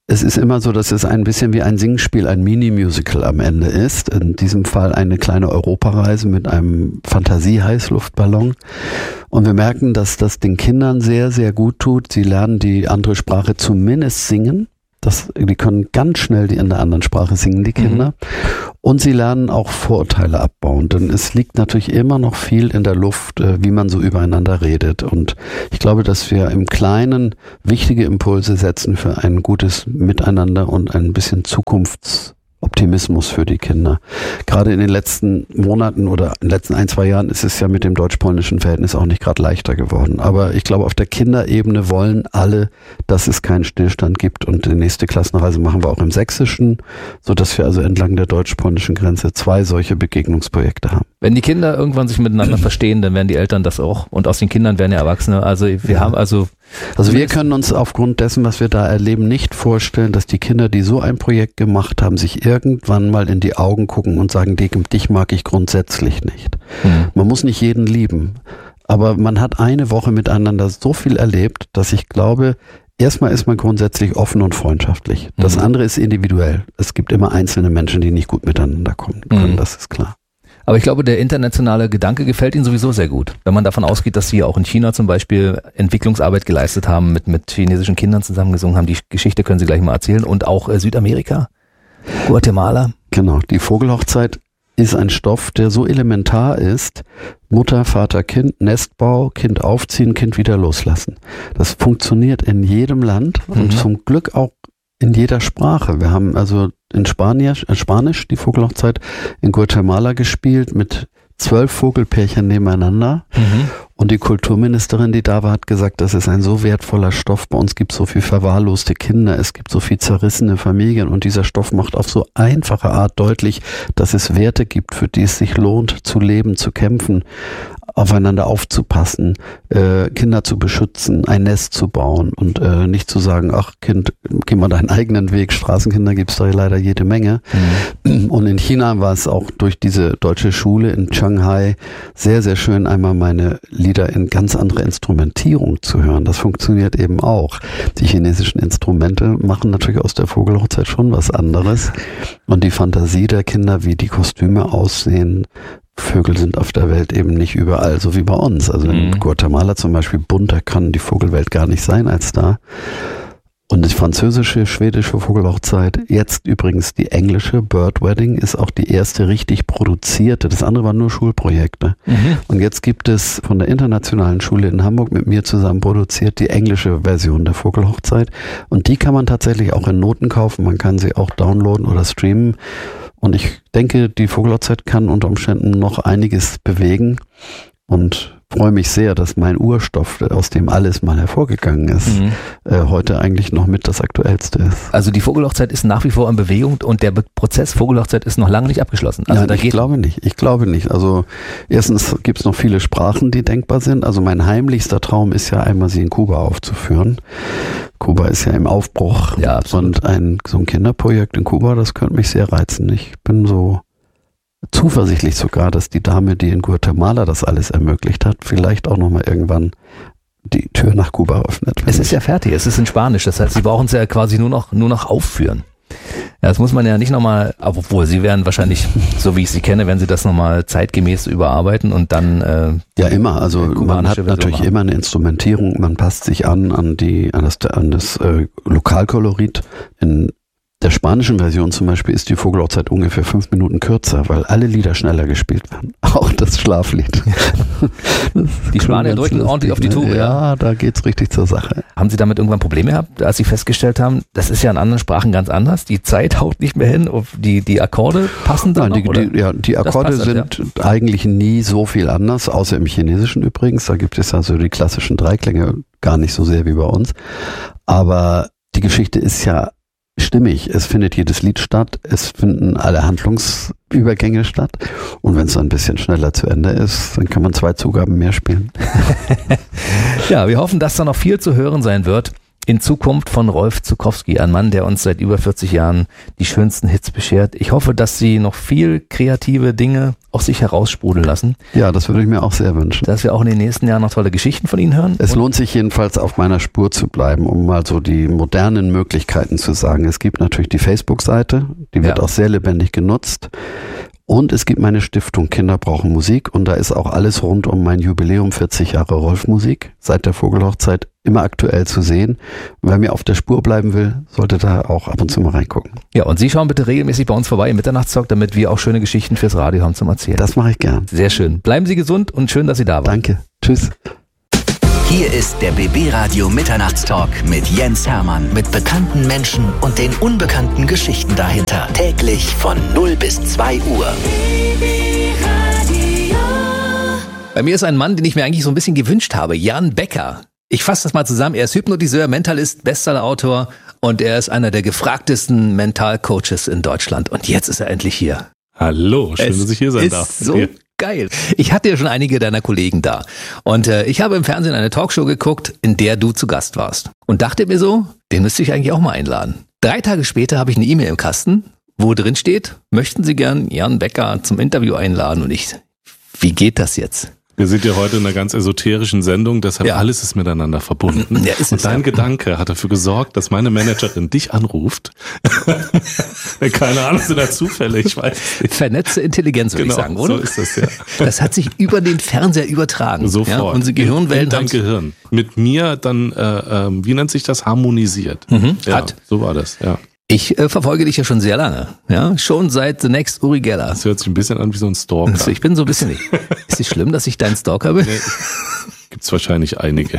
Es ist immer so, dass es ein bisschen wie ein Singspiel, ein Mini-Musical am Ende ist. In diesem Fall eine kleine Europareise mit einem Fantasie-Heißluftballon. Und wir merken, dass das den Kindern sehr, sehr gut tut. Sie lernen die andere Sprache zumindest singen. Die können ganz schnell in der anderen Sprache singen, die Kinder. Und sie lernen auch Vorurteile abbauen, denn es liegt natürlich immer noch viel in der Luft, wie man so übereinander redet. Und ich glaube, dass wir im Kleinen wichtige Impulse setzen für ein gutes Miteinander und ein bisschen Zukunftsoptimismus für die Kinder. Gerade in den letzten Monaten oder in den letzten 1-2 Jahren ist es ja mit dem deutsch-polnischen Verhältnis auch nicht gerade leichter geworden. Aber ich glaube, auf der Kinderebene wollen alle, dass es keinen Stillstand gibt. Und die nächste Klassenreise machen wir auch im Sächsischen, sodass wir also entlang der deutsch-polnischen Grenze 2 solche Begegnungsprojekte haben. Wenn die Kinder irgendwann sich miteinander verstehen, dann werden die Eltern das auch. Und aus den Kindern werden ja Erwachsene. Also wir haben also wir können uns aufgrund dessen, was wir da erleben, nicht vorstellen, dass die Kinder, die so ein Projekt gemacht haben, sich irgendwann mal in die Augen gucken und sagen, dich mag ich grundsätzlich nicht. Man muss nicht jeden lieben, aber man hat eine Woche miteinander so viel erlebt, dass ich glaube, erstmal ist man grundsätzlich offen und freundschaftlich. Das andere ist individuell. Es gibt immer einzelne Menschen, die nicht gut miteinander kommen können, das ist klar. Aber ich glaube, der internationale Gedanke gefällt Ihnen sowieso sehr gut. Wenn man davon ausgeht, dass Sie auch in China zum Beispiel Entwicklungsarbeit geleistet haben, mit chinesischen Kindern zusammengesungen haben. Die Geschichte können Sie gleich mal erzählen. Und auch Südamerika, Guatemala. Genau, die Vogelhochzeit ist ein Stoff, der so elementar ist. Mutter, Vater, Kind, Nestbau, Kind aufziehen, Kind wieder loslassen. Das funktioniert in jedem Land und zum Glück auch in jeder Sprache. Wir haben also in Spanisch die Vogelhochzeit in Guatemala gespielt mit 12 Vogelpärchen nebeneinander. Und die Kulturministerin, die da war, hat gesagt, das ist ein so wertvoller Stoff. Bei uns gibt es so viel verwahrloste Kinder, es gibt so viel zerrissene Familien und dieser Stoff macht auf so einfache Art deutlich, dass es Werte gibt, für die es sich lohnt, zu leben, zu kämpfen, aufeinander aufzupassen, Kinder zu beschützen, ein Nest zu bauen und nicht zu sagen, ach Kind, geh mal deinen eigenen Weg, Straßenkinder gibt es da leider jede Menge. Und in China war es auch durch diese deutsche Schule in Shanghai sehr, sehr schön, einmal meine Lieder in ganz andere Instrumentierung zu hören. Das funktioniert eben auch. Die chinesischen Instrumente machen natürlich aus der Vogelhochzeit schon was anderes. Und die Fantasie der Kinder, wie die Kostüme aussehen, Vögel sind auf der Welt eben nicht überall, so wie bei uns. Also in Guatemala zum Beispiel, bunter kann die Vogelwelt gar nicht sein als da. Und die französische, schwedische Vogelhochzeit, jetzt übrigens die englische Bird Wedding, ist auch die erste richtig produzierte. Das andere waren nur Schulprojekte. Und jetzt gibt es von der Internationalen Schule in Hamburg mit mir zusammen produziert die englische Version der Vogelhochzeit. Und die kann man tatsächlich auch in Noten kaufen. Man kann sie auch downloaden oder streamen. Und ich denke, die Vogelhochzeit kann unter Umständen noch einiges bewegen und freue mich sehr, dass mein Urstoff, aus dem alles mal hervorgegangen ist, heute eigentlich noch mit das Aktuellste ist. Also die Vogelhochzeit ist nach wie vor in Bewegung und der Prozess Vogelhochzeit ist noch lange nicht abgeschlossen. Also Nein, ich glaube nicht. Also erstens gibt es noch viele Sprachen, die denkbar sind. Also mein heimlichster Traum ist ja einmal, sie in Kuba aufzuführen. Kuba ist ja im Aufbruch. Ja, absolut. Und so ein Kinderprojekt in Kuba, das könnte mich sehr reizen. Ich bin so zuversichtlich sogar, dass die Dame, die in Guatemala das alles ermöglicht hat, vielleicht auch nochmal irgendwann die Tür nach Kuba öffnet. Es ist ja fertig, es ist in Spanisch, das heißt, sie brauchen es ja quasi nur noch aufführen. Ja, das muss man ja nicht nochmal, obwohl sie werden wahrscheinlich, so wie ich sie kenne, werden sie das nochmal zeitgemäß überarbeiten und dann ja immer, also man hat natürlich immer eine Instrumentierung, man passt sich an das Lokalkolorit. In der spanischen Version zum Beispiel ist die Vogelhochzeit ungefähr 5 Minuten kürzer, weil alle Lieder schneller gespielt werden. Auch das Schlaflied. Die Spanier drücken ordentlich auf die Tube. Ja, da geht's richtig zur Sache. Haben Sie damit irgendwann Probleme gehabt, als Sie festgestellt haben, das ist ja in anderen Sprachen ganz anders, die Zeit haut nicht mehr hin, die Akkorde passen dann noch? Die Akkorde sind eigentlich nie so viel anders, außer im Chinesischen übrigens. Da gibt es also die klassischen Dreiklänge gar nicht so sehr wie bei uns. Aber die Geschichte ist ja stimmig. Es findet jedes Lied statt, es finden alle Handlungsübergänge statt und wenn es dann ein bisschen schneller zu Ende ist, dann kann man 2 Zugaben mehr spielen. Ja, wir hoffen, dass da noch viel zu hören sein wird in Zukunft von Rolf Zuckowski, ein Mann, der uns seit über 40 Jahren die schönsten Hits beschert. Ich hoffe, dass Sie noch viel kreative Dinge aus sich heraussprudeln lassen. Ja, das würde ich mir auch sehr wünschen. Dass wir auch in den nächsten Jahren noch tolle Geschichten von Ihnen hören. Es lohnt sich jedenfalls auf meiner Spur zu bleiben, um mal so die modernen Möglichkeiten zu sagen. Es gibt natürlich die Facebook-Seite, die wird auch sehr lebendig genutzt. Und es gibt meine Stiftung Kinder brauchen Musik und da ist auch alles rund um mein Jubiläum 40 Jahre Rolf-Musik seit der Vogelhochzeit immer aktuell zu sehen. Und wer mir auf der Spur bleiben will, sollte da auch ab und zu mal reingucken. Ja, und Sie schauen bitte regelmäßig bei uns vorbei im Mitternachtstalk, damit wir auch schöne Geschichten fürs Radio haben zum Erzählen. Das mache ich gern. Sehr schön. Bleiben Sie gesund und schön, dass Sie da waren. Danke. Tschüss. Hier ist der BB Radio Mitternachtstalk mit Jens Hermann. Mit bekannten Menschen und den unbekannten Geschichten dahinter. Täglich von 0 bis 2 Uhr. Bei mir ist ein Mann, den ich mir eigentlich so ein bisschen gewünscht habe. Jan Becker. Ich fasse das mal zusammen. Er ist Hypnotiseur, Mentalist, Bestsellerautor und er ist einer der gefragtesten Mentalcoaches in Deutschland. Und jetzt ist er endlich hier. Hallo, schön, dass ich hier sein darf. So geil. Ich hatte ja schon einige deiner Kollegen da. Und ich habe im Fernsehen eine Talkshow geguckt, in der du zu Gast warst. Und dachte mir so, den müsste ich eigentlich auch mal einladen. 3 Tage später habe ich eine E-Mail im Kasten, wo drin steht, möchten Sie gern Jan Becker zum Interview einladen? Und ich, wie geht das jetzt? Wir sind ja heute in einer ganz esoterischen Sendung, deshalb alles ist miteinander verbunden. Ja, ist und dein Gedanke hat dafür gesorgt, dass meine Managerin dich anruft. Keine Ahnung, sind da Zufälle, ich weiß nicht. Vernetzte Intelligenz, würde ich sagen, oder? So ist das, ja. Das hat sich über den Fernseher übertragen. Sofort. Ja, unsere Gehirnwellen in dein Gehirn. Mit mir dann, wie nennt sich das, harmonisiert. Hat. So war das, ja. Ich verfolge dich ja schon sehr lange, ja, schon seit The Next Uri Geller. Das hört sich ein bisschen an wie so ein Stalker. Also ich bin so ein bisschen nicht. Ist es schlimm, dass ich dein Stalker bin? Nee, gibt's wahrscheinlich einige.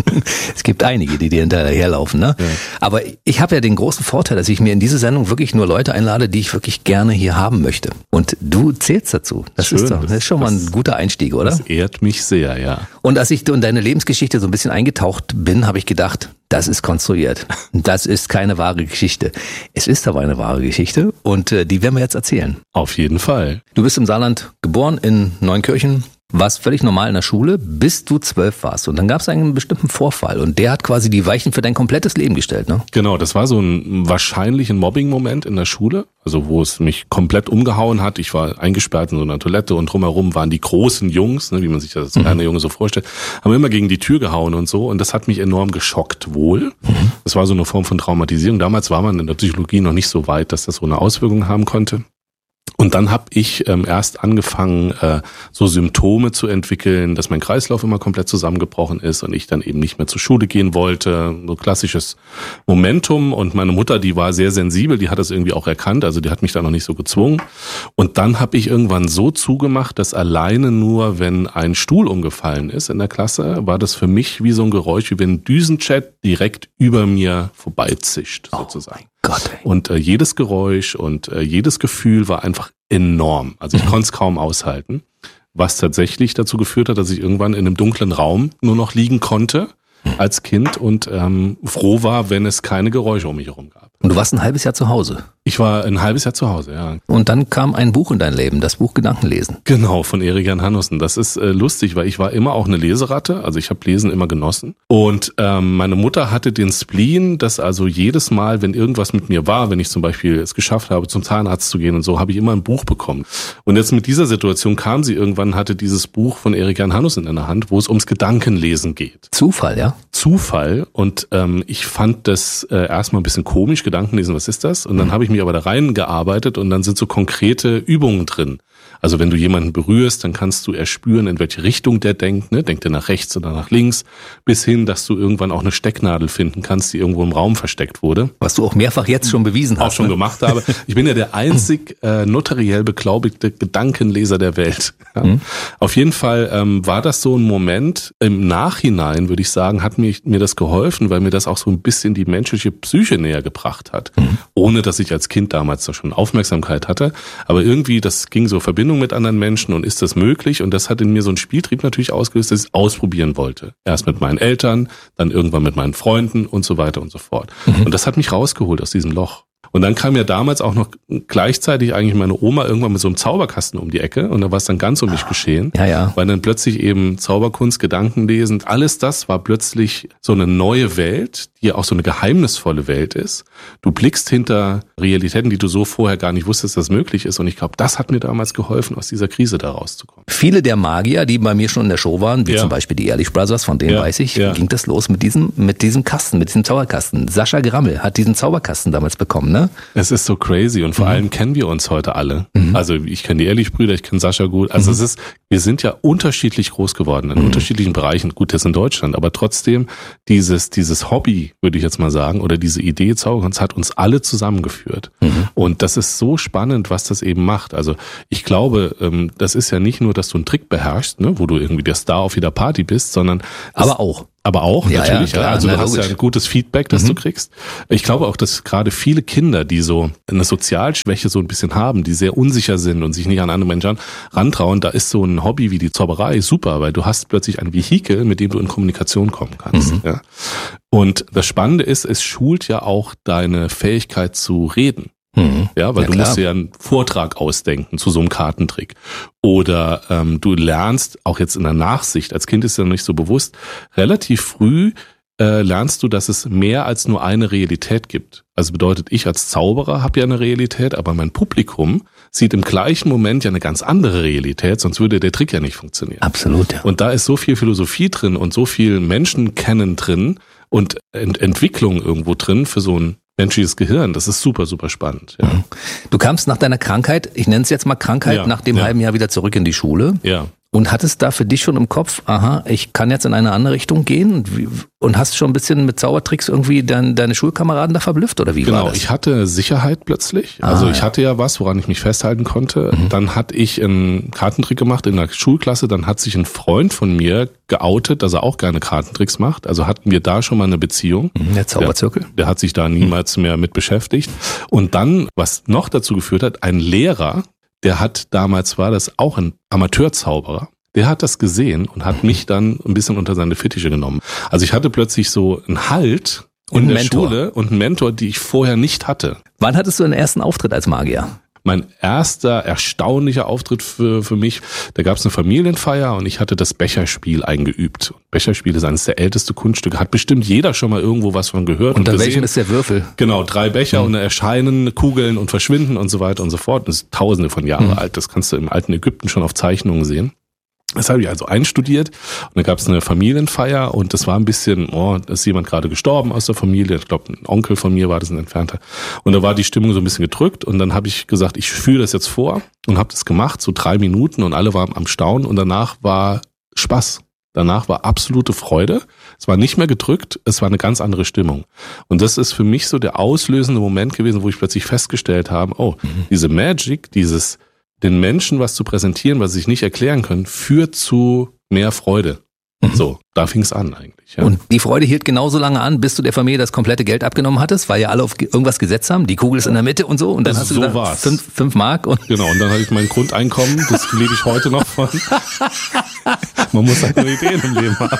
Es gibt einige, die dir hinterherlaufen, ne? Ja. Aber ich habe ja den großen Vorteil, dass ich mir in diese Sendung wirklich nur Leute einlade, die ich wirklich gerne hier haben möchte. Und du zählst dazu. Das ist schon mal ein guter Einstieg, oder? Das ehrt mich sehr, ja. Und als ich in deine Lebensgeschichte so ein bisschen eingetaucht bin, habe ich gedacht, das ist konstruiert. Das ist keine wahre Geschichte. Es ist aber eine wahre Geschichte und die werden wir jetzt erzählen. Auf jeden Fall. Du bist im Saarland geboren, in Neunkirchen, warst völlig normal in der Schule, bis du 12 warst. Und dann gab es einen bestimmten Vorfall und der hat quasi die Weichen für dein komplettes Leben gestellt, ne? Genau, das war so wahrscheinlich ein Mobbing-Moment in der Schule, also wo es mich komplett umgehauen hat. Ich war eingesperrt in so einer Toilette und drumherum waren die großen Jungs, ne, wie man sich das als kleiner Junge so vorstellt, haben immer gegen die Tür gehauen und so und das hat mich enorm geschockt wohl. Das war so eine Form von Traumatisierung. Damals war man in der Psychologie noch nicht so weit, dass das so eine Auswirkung haben konnte. Und dann habe ich erst angefangen, so Symptome zu entwickeln, dass mein Kreislauf immer komplett zusammengebrochen ist und ich dann eben nicht mehr zur Schule gehen wollte. So klassisches Momentum. Und meine Mutter, die war sehr sensibel, die hat das irgendwie auch erkannt, also die hat mich da noch nicht so gezwungen. Und dann habe ich irgendwann so zugemacht, dass alleine nur, wenn ein Stuhl umgefallen ist in der Klasse, war das für mich wie so ein Geräusch, wie wenn ein Düsenjet direkt über mir vorbeizischt, sozusagen. Gott. Und jedes Geräusch und jedes Gefühl war einfach enorm. Also ich konnte es kaum aushalten, was tatsächlich dazu geführt hat, dass ich irgendwann in einem dunklen Raum nur noch liegen konnte als Kind und froh war, wenn es keine Geräusche um mich herum gab. Und du warst ein halbes Jahr zu Hause? Ich war ein halbes Jahr zu Hause, ja. Und dann kam ein Buch in dein Leben, das Buch Gedankenlesen. Genau, von Erik-Jan Hannussen. Das ist lustig, weil ich war immer auch eine Leseratte, also ich habe Lesen immer genossen. Und meine Mutter hatte den Spleen, dass also jedes Mal, wenn irgendwas mit mir war, wenn ich zum Beispiel es geschafft habe, zum Zahnarzt zu gehen und so, habe ich immer ein Buch bekommen. Und jetzt mit dieser Situation kam sie irgendwann, hatte dieses Buch von Erik-Jan Hannussen in der Hand, wo es ums Gedankenlesen geht. Zufall, ja? Zufall. Und ich fand das erstmal ein bisschen komisch, Gedankenlesen, was ist das? Und dann habe ich mich aber da reingearbeitet und dann sind so konkrete Übungen drin. Also wenn du jemanden berührst, dann kannst du erspüren, in welche Richtung der denkt, ne? Denkt er nach rechts oder nach links, bis hin, dass du irgendwann auch eine Stecknadel finden kannst, die irgendwo im Raum versteckt wurde. Was du auch mehrfach jetzt schon bewiesen hast. Auch schon gemacht habe. Ich bin ja der einzig notariell beglaubigte Gedankenleser der Welt. Ja. Auf jeden Fall war das so ein Moment, im Nachhinein würde ich sagen, hat mir das geholfen, weil mir das auch so ein bisschen die menschliche Psyche näher gebracht hat. Ohne, dass ich als Kind damals da schon Aufmerksamkeit hatte. Aber irgendwie, das ging so Verbindung mit anderen Menschen und ist das möglich? Und das hat in mir so einen Spieltrieb natürlich ausgelöst, dass ich es ausprobieren wollte. Erst mit meinen Eltern, dann irgendwann mit meinen Freunden und so weiter und so fort. Und das hat mich rausgeholt aus diesem Loch. Und dann kam ja damals auch noch gleichzeitig eigentlich meine Oma irgendwann mit so einem Zauberkasten um die Ecke und da war es dann ganz um mich geschehen. Ja. Weil dann plötzlich eben Zauberkunst, Gedankenlesen, alles das war plötzlich so eine neue Welt, die auch so eine geheimnisvolle Welt ist. Du blickst hinter Realitäten, die du so vorher gar nicht wusstest, dass das möglich ist. Und ich glaube, das hat mir damals geholfen, aus dieser Krise da rauszukommen. Viele der Magier, die bei mir schon in der Show waren, wie zum Beispiel die Ehrlich Brothers, von denen weiß ich, ging das los mit diesem Kasten, mit diesem Zauberkasten. Sascha Grammel hat diesen Zauberkasten damals bekommen, ne? Es ist so crazy und vor allem kennen wir uns heute alle. Also ich kenne die Ehrlich-Brüder, ich kenne Sascha gut. Also wir sind ja unterschiedlich groß geworden, in unterschiedlichen Bereichen. Gut, jetzt in Deutschland, aber trotzdem dieses Hobby, würde ich jetzt mal sagen, oder diese Idee Zauberkunst hat uns alle zusammengeführt. Und das ist so spannend, was das eben macht. Also ich glaube, das ist ja nicht nur, dass du einen Trick beherrschst, ne, wo du irgendwie der Star auf jeder Party bist, sondern Aber auch, natürlich. klar, Also du hast logisch. ja ein gutes Feedback, das du kriegst. Ich glaube auch, dass gerade viele Kinder, die so eine Sozialschwäche so ein bisschen haben, die sehr unsicher sind und sich nicht an andere Menschen rantrauen, da ist so ein Hobby wie die Zauberei super, weil du hast plötzlich ein Vehikel, mit dem du in Kommunikation kommen kannst. Ja. Und das Spannende ist, es schult ja auch deine Fähigkeit zu reden. Ja, weil du musst dir ja einen Vortrag ausdenken zu so einem Kartentrick. Oder du lernst, auch jetzt in der Nachsicht, als Kind ist ja noch nicht so bewusst, relativ früh lernst du, dass es mehr als nur eine Realität gibt. Also bedeutet, ich als Zauberer habe ja eine Realität, aber mein Publikum sieht im gleichen Moment ja eine ganz andere Realität, sonst würde der Trick ja nicht funktionieren. Absolut, ja. Und da ist so viel Philosophie drin und so viel Menschenkennen drin und Entwicklung irgendwo drin für so ein menschliches Gehirn. Das ist super, super spannend. Ja. Du kamst nach deiner Krankheit, ich nenne es jetzt mal Krankheit, nach dem halben Jahr wieder zurück in die Schule. Ja. Und hattest da für dich schon im Kopf, ich kann jetzt in eine andere Richtung gehen und hast schon ein bisschen mit Zaubertricks irgendwie deine Schulkameraden da verblüfft oder wie war das? Genau, ich hatte Sicherheit plötzlich. Also ich hatte ja was, woran ich mich festhalten konnte. Dann hatte ich einen Kartentrick gemacht in der Schulklasse. Dann hat sich ein Freund von mir geoutet, dass er auch gerne Kartentricks macht. Also hatten wir da schon mal eine Beziehung. Der Zauberzirkel. Der hat sich da niemals mehr mit beschäftigt. Und dann, was noch dazu geführt hat, ein Lehrer, der hat damals, war das auch ein Amateurzauberer, der hat das gesehen und hat mich dann ein bisschen unter seine Fittiche genommen. Also ich hatte plötzlich so einen Halt in der Schule und einen Mentor, die ich vorher nicht hatte. Wann hattest du deinen ersten Auftritt als Magier? Mein erster erstaunlicher Auftritt für mich, da gab es eine Familienfeier und ich hatte das Becherspiel eingeübt. Becherspiel ist eines der ältesten Kunststücke, hat bestimmt jeder schon mal irgendwo was von gehört. Unter welchem ist der Würfel? Genau, 3 Becher und da erscheinen Kugeln und verschwinden und so weiter und so fort. Das ist tausende von Jahren alt, das kannst du im alten Ägypten schon auf Zeichnungen sehen. Das habe ich also einstudiert und da gab es eine Familienfeier und das war ein bisschen, da ist jemand gerade gestorben aus der Familie, ich glaube ein Onkel von mir war das, ein Entfernter, und da war die Stimmung so ein bisschen gedrückt und dann habe ich gesagt, ich führe das jetzt vor und habe das gemacht, so 3 Minuten und alle waren am Staunen und danach war Spaß. Danach war absolute Freude. Es war nicht mehr gedrückt, es war eine ganz andere Stimmung. Und das ist für mich so der auslösende Moment gewesen, wo ich plötzlich festgestellt habe, diese Magic, den Menschen was zu präsentieren, was sie sich nicht erklären können, führt zu mehr Freude. So, da fing es an eigentlich. Ja. Und die Freude hielt genauso lange an, bis du der Familie das komplette Geld abgenommen hattest, weil ja alle auf irgendwas gesetzt haben, die Kugel ist in der Mitte und so. Und dann hast du so 5 Mark. Und genau, und dann hatte ich mein Grundeinkommen, das lebe ich heute noch von. Man muss halt nur Ideen im Leben haben.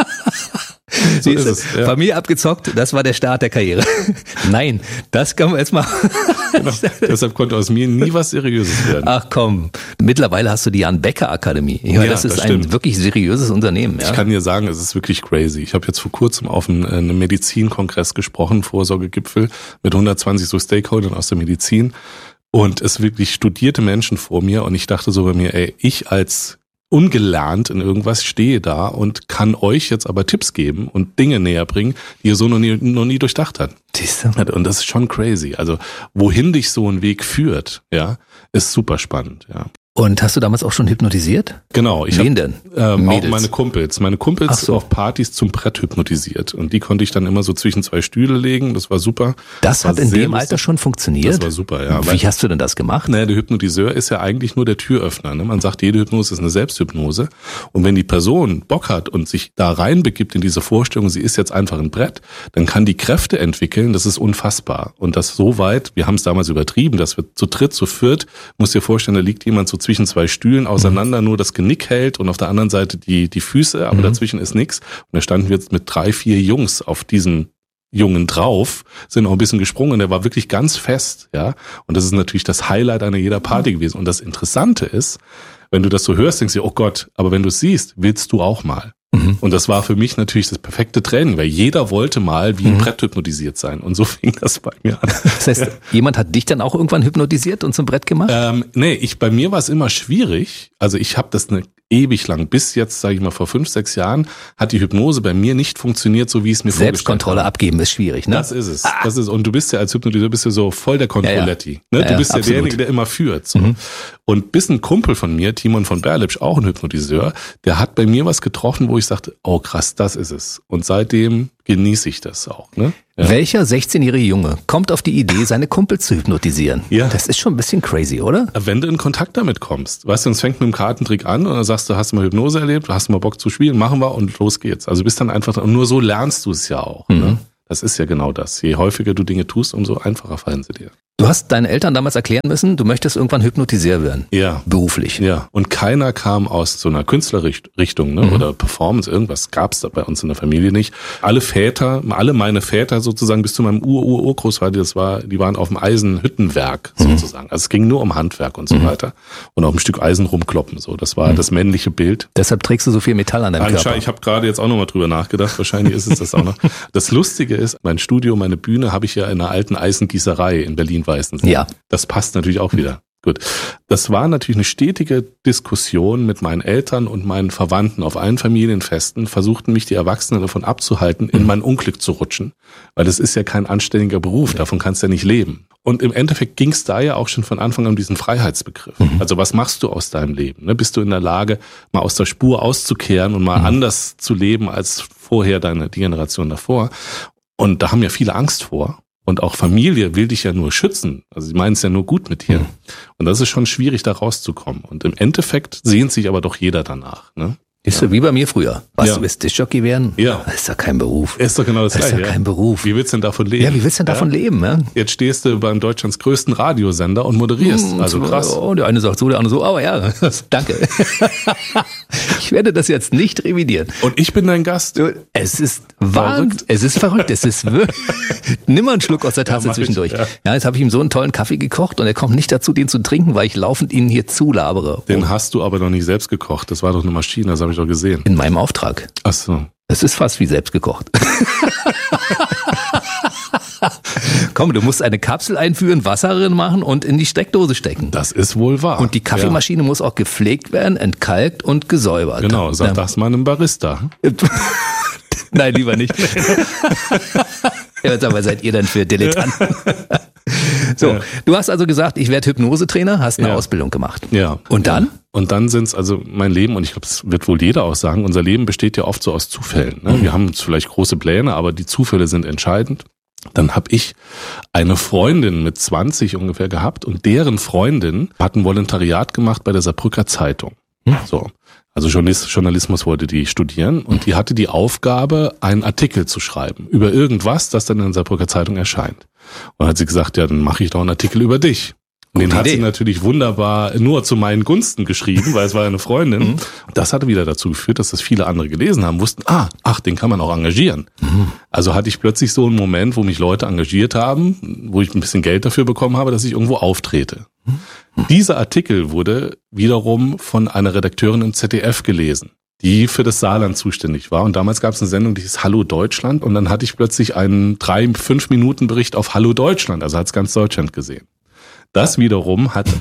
So ist es, ja. Familie abgezockt, das war der Start der Karriere. Nein, das kann man jetzt mal. Genau. Deshalb konnte aus mir nie was Seriöses werden. Ach komm, mittlerweile hast du die Jan Becker Akademie. Das ist ein wirklich seriöses Unternehmen. Ja? Ich kann dir sagen, es ist wirklich crazy. Ich habe jetzt vor kurzem auf einem Medizinkongress gesprochen, Vorsorgegipfel mit 120 so Stakeholdern aus der Medizin und es wirklich studierte Menschen vor mir und ich dachte so bei mir, ich als ungelernt in irgendwas stehe da und kann euch jetzt aber Tipps geben und Dinge näher bringen, die ihr so noch nie durchdacht habt. Und das ist schon crazy. Also wohin dich so ein Weg führt, ja, ist super spannend, ja. Und hast du damals auch schon hypnotisiert? Genau. Wen denn? Auch meine Kumpels. Meine Kumpels auf Partys zum Brett hypnotisiert. Und die konnte ich dann immer so zwischen 2 Stühle legen. Das war super. Das hat in dem Alter schon funktioniert? Das war super, ja. Wie hast du denn das gemacht? Naja, der Hypnotiseur ist ja eigentlich nur der Türöffner. Ne? Man sagt, jede Hypnose ist eine Selbsthypnose. Und wenn die Person Bock hat und sich da reinbegibt in diese Vorstellung, sie ist jetzt einfach ein Brett, dann kann die Kräfte entwickeln. Das ist unfassbar. Und das so weit, wir haben es damals übertrieben, dass wir zu dritt, zu viert, musst dir vorstellen, da liegt jemand so zwischen 2 Stühlen auseinander, nur das Genick hält und auf der anderen Seite die Füße, aber dazwischen ist nichts. Und da standen wir jetzt mit 3, 4 Jungs auf diesem Jungen drauf, sind auch ein bisschen gesprungen und der war wirklich ganz fest, ja. Und das ist natürlich das Highlight einer jeder Party gewesen. Und das Interessante ist, wenn du das so hörst, denkst du, oh Gott, aber wenn du es siehst, willst du auch mal. Und das war für mich natürlich das perfekte Training, weil jeder wollte mal wie ein Brett hypnotisiert sein. Und so fing das bei mir an. Das heißt, jemand hat dich dann auch irgendwann hypnotisiert und zum Brett gemacht? Bei mir war es immer schwierig. Also ich habe das ewig lang, bis jetzt, sage ich mal, vor 5, 6 Jahren, hat die Hypnose bei mir nicht funktioniert, so wie es mir vorgestellt habe. Selbstkontrolle abgeben ist schwierig, ne? Das ist es. Das ist, und du bist ja als Hypnotiseur bist ja so voll der Kontrolletti. Ja, ja. Ne? Du bist ja absolut. derjenige, der immer führt. So. Und bis ein Kumpel von mir, Timon von Berlipsch, auch ein Hypnotiseur, der hat bei mir was getroffen, wo ich sagte, oh krass, das ist es. Und seitdem genieße ich das auch. Ne? Ja. Welcher 16-jährige Junge kommt auf die Idee, seine Kumpels zu hypnotisieren? Ja. Das ist schon ein bisschen crazy, oder? Wenn du in Kontakt damit kommst. Weißt du, es fängt mit einem Kartentrick an und dann sagst du, hast du mal Hypnose erlebt, hast du mal Bock zu spielen, machen wir und los geht's. Also bist dann einfach, und nur so lernst du es ja auch. Ne? Das ist ja genau das. Je häufiger du Dinge tust, umso einfacher fallen sie dir. Du hast deinen Eltern damals erklären müssen, du möchtest irgendwann Hypnotiseur werden. Ja. Beruflich. Ja. Und keiner kam aus so einer Künstlerrichtung, ne? Oder Performance, irgendwas gab's da bei uns in der Familie nicht. Alle meine Väter sozusagen bis zu meinem Urgroßvater, die waren auf dem Eisenhüttenwerk sozusagen. Also es ging nur um Handwerk und so weiter. Und auf ein Stück Eisen rumkloppen. So, das war das männliche Bild. Deshalb trägst du so viel Metall an deinem Körper. Ich habe gerade jetzt auch nochmal drüber nachgedacht. Wahrscheinlich ist es das auch noch. Das Lustige ist, mein Studio, meine Bühne habe ich ja in einer alten Eisengießerei in Berlin-Weißensee. Ja. Das passt natürlich auch wieder. Gut. Das war natürlich eine stetige Diskussion mit meinen Eltern und meinen Verwandten auf allen Familienfesten, versuchten mich die Erwachsenen davon abzuhalten, in mein Unglück zu rutschen. Weil das ist ja kein anständiger Beruf, davon kannst du ja nicht leben. Und im Endeffekt ging es da ja auch schon von Anfang an um diesen Freiheitsbegriff. Also was machst du aus deinem Leben? Ne? Bist du in der Lage, mal aus der Spur auszukehren und mal anders zu leben als vorher die Generation davor? Und da haben ja viele Angst vor. Und auch Familie will dich ja nur schützen. Also sie meinen es ja nur gut mit dir. Und das ist schon schwierig, da rauszukommen. Und im Endeffekt sehnt sich aber doch jeder danach. Ne? Ist so wie bei mir früher. Du willst Diskjockey werden? Ja. Das ist doch kein Beruf. Ist doch genau das Gleiche. Das ist doch kein Beruf. Wie willst du denn davon leben? Ja, wie willst du denn davon leben? Ja? Jetzt stehst du beim Deutschlands größten Radiosender und moderierst. Also krass. Oh, der eine sagt so, der andere so. Aber ja, danke. Ich werde das jetzt nicht revidieren. Und ich bin dein Gast. Es ist verrückt. Es ist verrückt. Es ist nimm mal einen Schluck aus der Tasse zwischendurch. Ja, jetzt habe ich ihm so einen tollen Kaffee gekocht und er kommt nicht dazu, den zu trinken, weil ich laufend ihn hier zulabere. Den hast du aber noch nicht selbst gekocht. Das war doch eine Maschine, das habe ich doch gesehen. In meinem Auftrag. Ach so. Es ist fast wie selbst gekocht. Komm, du musst eine Kapsel einführen, Wasser drin machen und in die Steckdose stecken. Das ist wohl wahr. Und die Kaffeemaschine muss auch gepflegt werden, entkalkt und gesäubert. Genau, sag das mal einem Barista. Nein, lieber nicht. Ja, aber seid ihr dann für Dilettanten? So, du hast also gesagt, ich werde Hypnosetrainer, hast eine Ausbildung gemacht. Ja. Und dann? Und dann sind's also mein Leben, und ich glaube, das wird wohl jeder auch sagen, unser Leben besteht ja oft so aus Zufällen. Ne? Wir haben jetzt vielleicht große Pläne, aber die Zufälle sind entscheidend. Dann habe ich eine Freundin mit 20 ungefähr gehabt und deren Freundin hat ein Volontariat gemacht bei der Saarbrücker Zeitung. So. Also Journalismus wollte die studieren und die hatte die Aufgabe, einen Artikel zu schreiben über irgendwas, das dann in der Saarbrücker Zeitung erscheint. Und dann hat sie gesagt, ja, dann mache ich doch einen Artikel über dich. Und den hat sie natürlich wunderbar nur zu meinen Gunsten geschrieben, weil es war eine Freundin. Das hatte wieder dazu geführt, dass das viele andere gelesen haben, wussten, den kann man auch engagieren. Also hatte ich plötzlich so einen Moment, wo mich Leute engagiert haben, wo ich ein bisschen Geld dafür bekommen habe, dass ich irgendwo auftrete. Dieser Artikel wurde wiederum von einer Redakteurin im ZDF gelesen, die für das Saarland zuständig war. Und damals gab es eine Sendung, die hieß Hallo Deutschland. Und dann hatte ich plötzlich einen 3-5 Minuten Bericht auf Hallo Deutschland. Also hat es ganz Deutschland gesehen. Das wiederum hat,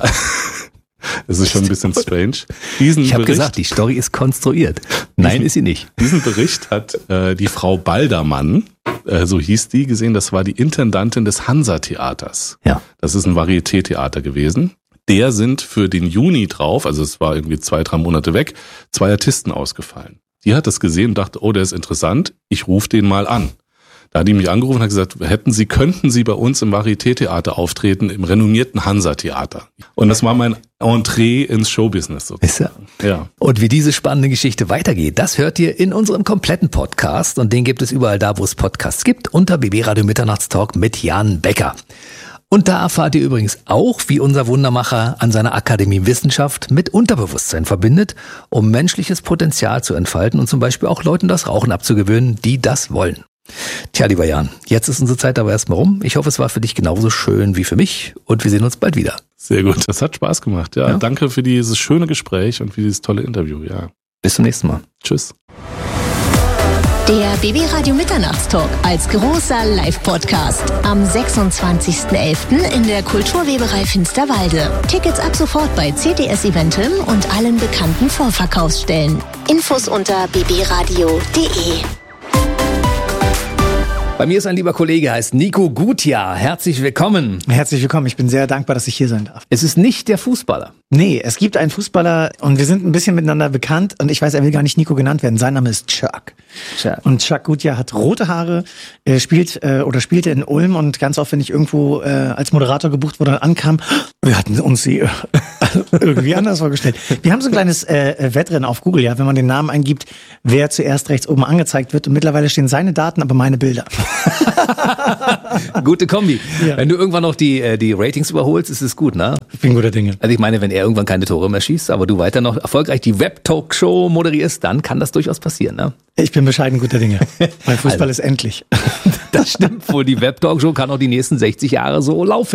es ist schon ein bisschen strange. Ich habe gesagt, die Story ist konstruiert. Nein, ist sie nicht. Diesen Bericht hat die Frau Baldermann, so hieß die, gesehen. Das war die Intendantin des Hansa-Theaters. Ja. Das ist ein Varieté-Theater gewesen. Der sind für den Juni drauf, also es war irgendwie 2-3 Monate weg, 2 Artisten ausgefallen. Die hat das gesehen und dachte, oh, der ist interessant, ich rufe den mal an. Da hat die mich angerufen und hat gesagt, könnten Sie bei uns im Varieté-Theater auftreten, im renommierten Hansa-Theater. Und das war mein Entree ins Showbusiness sozusagen. Ja. Und wie diese spannende Geschichte weitergeht, das hört ihr in unserem kompletten Podcast. Und den gibt es überall da, wo es Podcasts gibt, unter BB Radio Mitternachtstalk mit Jan Becker. Und da erfahrt ihr übrigens auch, wie unser Wundermacher an seiner Akademie Wissenschaft mit Unterbewusstsein verbindet, um menschliches Potenzial zu entfalten und zum Beispiel auch Leuten das Rauchen abzugewöhnen, die das wollen. Tja, lieber Jan, jetzt ist unsere Zeit aber erstmal rum. Ich hoffe, es war für dich genauso schön wie für mich und wir sehen uns bald wieder. Sehr gut, das hat Spaß gemacht. Ja, danke für dieses schöne Gespräch und für dieses tolle Interview. Ja. Bis zum nächsten Mal. Tschüss. Der BB Radio Mitternachtstalk als großer Live-Podcast am 26.11. in der Kulturweberei Finsterwalde. Tickets ab sofort bei CTS Eventim und allen bekannten Vorverkaufsstellen. Infos unter bbradio.de. Bei mir ist ein lieber Kollege, heißt Nico Gutjahr. Herzlich willkommen. Herzlich willkommen. Ich bin sehr dankbar, dass ich hier sein darf. Es ist nicht der Fußballer. Nee, es gibt einen Fußballer und wir sind ein bisschen miteinander bekannt und ich weiß, er will gar nicht Nico genannt werden. Sein Name ist Chuck. Und Chuck Gutjahr hat rote Haare, spielte in Ulm und ganz oft, wenn ich irgendwo als Moderator gebucht wurde und ankam, wir hatten uns sie irgendwie anders vorgestellt. Wir haben so ein kleines Wettrennen auf Google, ja, wenn man den Namen eingibt, wer zuerst rechts oben angezeigt wird und mittlerweile stehen seine Daten, aber meine Bilder. Gute Kombi. Ja. Wenn du irgendwann noch die Ratings überholst, ist es gut, ne? Ich bin guter Dinge. Also ich meine, wenn er irgendwann keine Tore mehr schießt, aber du weiter noch erfolgreich die Web-Talk-Show moderierst, dann kann das durchaus passieren, ne? Ich bin bescheiden guter Dinge. Weil Fußball ist endlich. Das stimmt wohl. Die Web-Talk-Show kann auch die nächsten 60 Jahre so laufen.